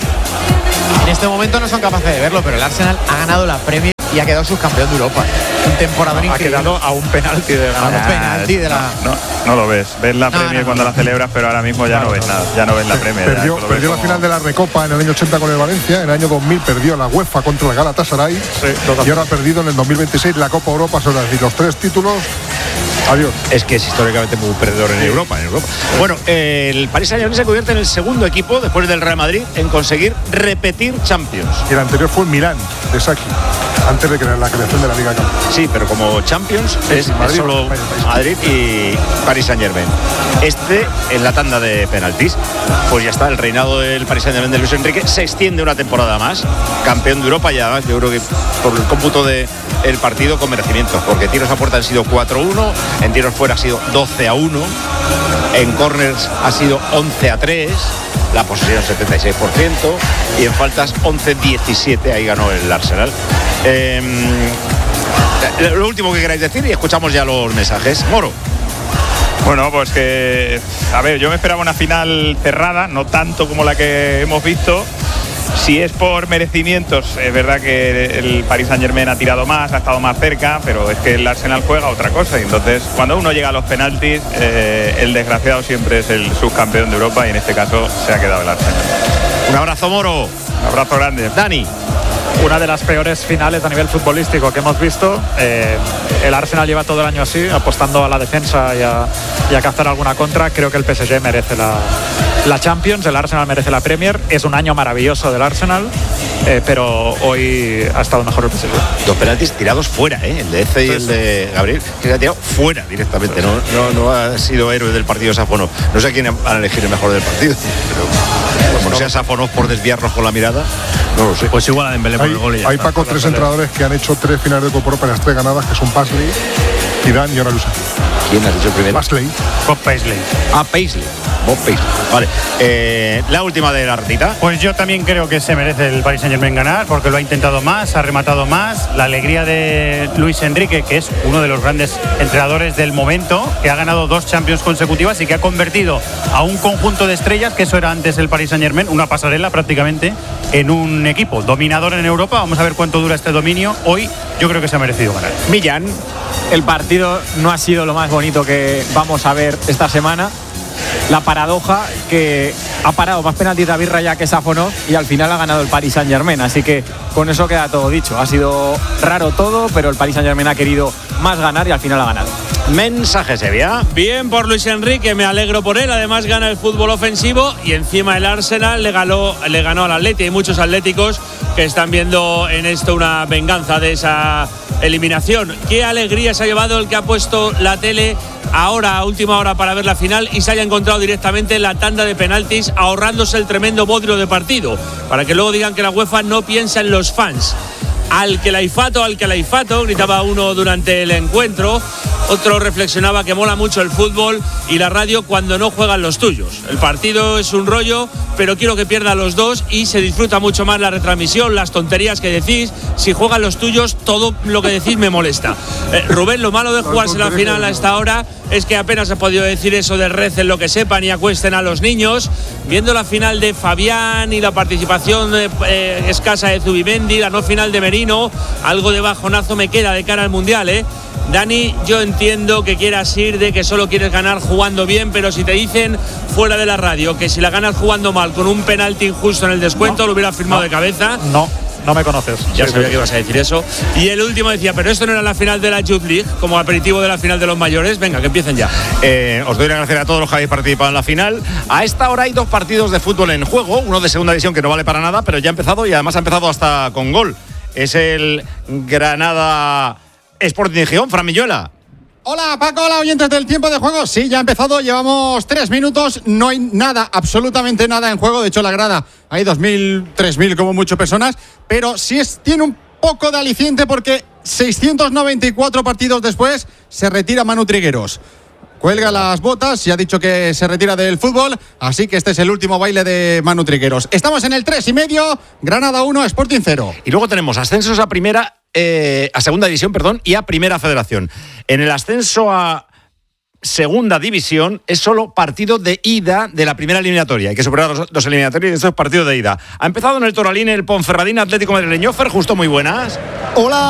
En este momento no son capaces de verlo, pero el Arsenal ha ganado la Premier y ha quedado subcampeón de Europa. Un temporada no, increíble. Ha quedado a un penalti de ganar. A un penalti de la. No, no, no lo ves. Ves la no, Premier no, cuando no. la celebras, pero ahora mismo ya no, no ves nada. Ya no ves la Premier. Perdió, ya, perdió la como... final de la Recopa en el año ochenta con el Valencia. En el año dos mil perdió la UEFA contra el Galatasaray. Sí, y ahora ha perdido en el dos mil veintiséis la Copa Europa. Son decir, los tres títulos. Adiós. Es que es históricamente muy perdedor en Europa, en Europa. Bueno, eh, el Paris Saint-Germain se convierte en el segundo equipo después del Real Madrid en conseguir repetir Champions. Y el anterior fue el Milán de Saki, antes de crear la creación de la Liga Campeones. Sí, pero como Champions sí, es, Madrid, es solo país, país. Madrid y Paris Saint-Germain. Este en la tanda de penaltis. Pues ya está, el reinado del Paris Saint-Germain de Luis Enrique se extiende una temporada más. Campeón de Europa ya, yo creo que por el cómputo del partido con merecimientos, porque tiros a puerta han sido cuatro uno. En tiros fuera ha sido doce a uno, en corners ha sido once a tres, la posesión setenta y seis por ciento y en faltas once diecisiete, ahí ganó el Arsenal. Eh, lo último que queráis decir y escuchamos ya los mensajes. Moro. Bueno, pues que, a ver, yo me esperaba una final cerrada, no tanto como la que hemos visto. Si es por merecimientos, es verdad que el Paris Saint-Germain ha tirado más, ha estado más cerca, pero es que el Arsenal juega otra cosa. Y entonces, cuando uno llega a los penaltis, eh, el desgraciado siempre es el subcampeón de Europa y en este caso se ha quedado el Arsenal. Un abrazo, Moro. Un abrazo grande. Dani. Una de las peores finales a nivel futbolístico que hemos visto. Eh, el Arsenal lleva todo el año así, apostando a la defensa y a, y a cazar alguna contra. Creo que el P S G merece la, la Champions, el Arsenal merece la Premier. Es un año maravilloso del Arsenal, eh, pero hoy ha estado mejor el P S G. Dos penaltis tirados fuera, ¿eh? El de Eze y el de Gabriel, que se ha tirado fuera directamente. No, no, no ha sido héroe del partido Safonov. No sé a quién van a elegir el mejor del partido, pero como no sea Safonov por desviarnos con la mirada, no lo sé. Pues igual a Dembélé por el gol y ya Hay, está. Paco, tres entrenadores que han hecho tres finales de Copa Europa, las tres ganadas, que son Paisley, Zidane y ahora Luis. ¿Quién ha dicho primero? Paisley. Bob Paisley. Ah, Paisley. Bob Paisley. Vale. Eh, la última de la ratita. Pues yo también creo que se merece el Paris Saint-Germain ganar, porque lo ha intentado más, ha rematado más. La alegría de Luis Enrique, que es uno de los grandes entrenadores del momento, que ha ganado dos Champions consecutivas y que ha convertido a un conjunto de estrellas, que eso era antes el Paris Saint-Germain, una pasarela prácticamente, en un equipo dominador en Europa. Vamos a ver cuánto dura este dominio. Hoy yo creo que se ha merecido ganar. Millán, el partido no ha sido lo más bonito que vamos a ver esta semana. La paradoja que ha parado más penaltis David Raya que Safonov y al final ha ganado el Paris Saint-Germain, así que con eso queda todo dicho. Ha sido raro todo, pero el Paris Saint-Germain ha querido más ganar y al final ha ganado. Mensaje, Sevilla. Bien por Luis Enrique, me alegro por él. Además gana el fútbol ofensivo y encima el Arsenal le ganó, le ganó al Atleti. Hay muchos atléticos que están viendo en esto una venganza de esa eliminación. Qué alegría se ha llevado el que ha puesto la tele ahora a última hora para ver la final y se haya encontrado directamente la tanda de penaltis, ahorrándose el tremendo bodrio de partido, para que luego digan que la UEFA no piensa en los fans. Al que laifato, al que laifato, gritaba uno durante el encuentro. Otro reflexionaba que mola mucho el fútbol y la radio cuando no juegan los tuyos. El partido es un rollo, pero quiero que pierdan los dos y se disfruta mucho más la retransmisión, las tonterías que decís. Si juegan los tuyos, todo lo que decís me molesta. Eh, Rubén, lo malo de jugarse la final a esta hora es que apenas he podido decir eso de recen lo que sepan y acuesten a los niños. Viendo la final de Fabián y la participación eh, eh, escasa de Zubimendi, la no final de Merino, algo de bajonazo me queda de cara al Mundial, ¿eh? Dani, yo entiendo que quieras ir de que solo quieres ganar jugando bien, pero si te dicen fuera de la radio que si la ganas jugando mal con un penalti injusto en el descuento, no, lo hubiera firmado no, de cabeza. No. No me conoces. Ya Sí, sabía sí. que ibas a decir eso. Y el último decía, pero esto no era la final de la Youth League, como aperitivo de la final de los mayores. Venga, que empiecen ya. Eh, os doy las gracias a todos los que habéis participado en la final. A esta hora hay dos partidos de fútbol en juego, uno de segunda división que no vale para nada, pero ya ha empezado y además ha empezado hasta con gol. Es el Granada Sporting de Gijón, Fran Milluela. Hola Paco, hola oyentes del tiempo de juego. Sí, ya ha empezado, llevamos tres minutos, no hay nada, absolutamente nada en juego. De hecho, la grada hay dos mil, tres mil como mucho personas, pero sí es, tiene un poco de aliciente porque seiscientos noventa y cuatro partidos después se retira Manu Trigueros. Cuelga las botas y ha dicho que se retira del fútbol, así que este es el último baile de Manu Trigueros. Estamos en el tres y medio, Granada uno, Sporting cero. Y luego tenemos ascensos a primera, eh, a segunda división, perdón, y a primera federación. En el ascenso a segunda división es solo partido de ida de la primera eliminatoria. Hay que superar los, los eliminatorios y esto es partido de ida. Ha empezado en el Toralín el Ponferradina Atlético Madrileño. Fer, justo, muy buenas. Hola.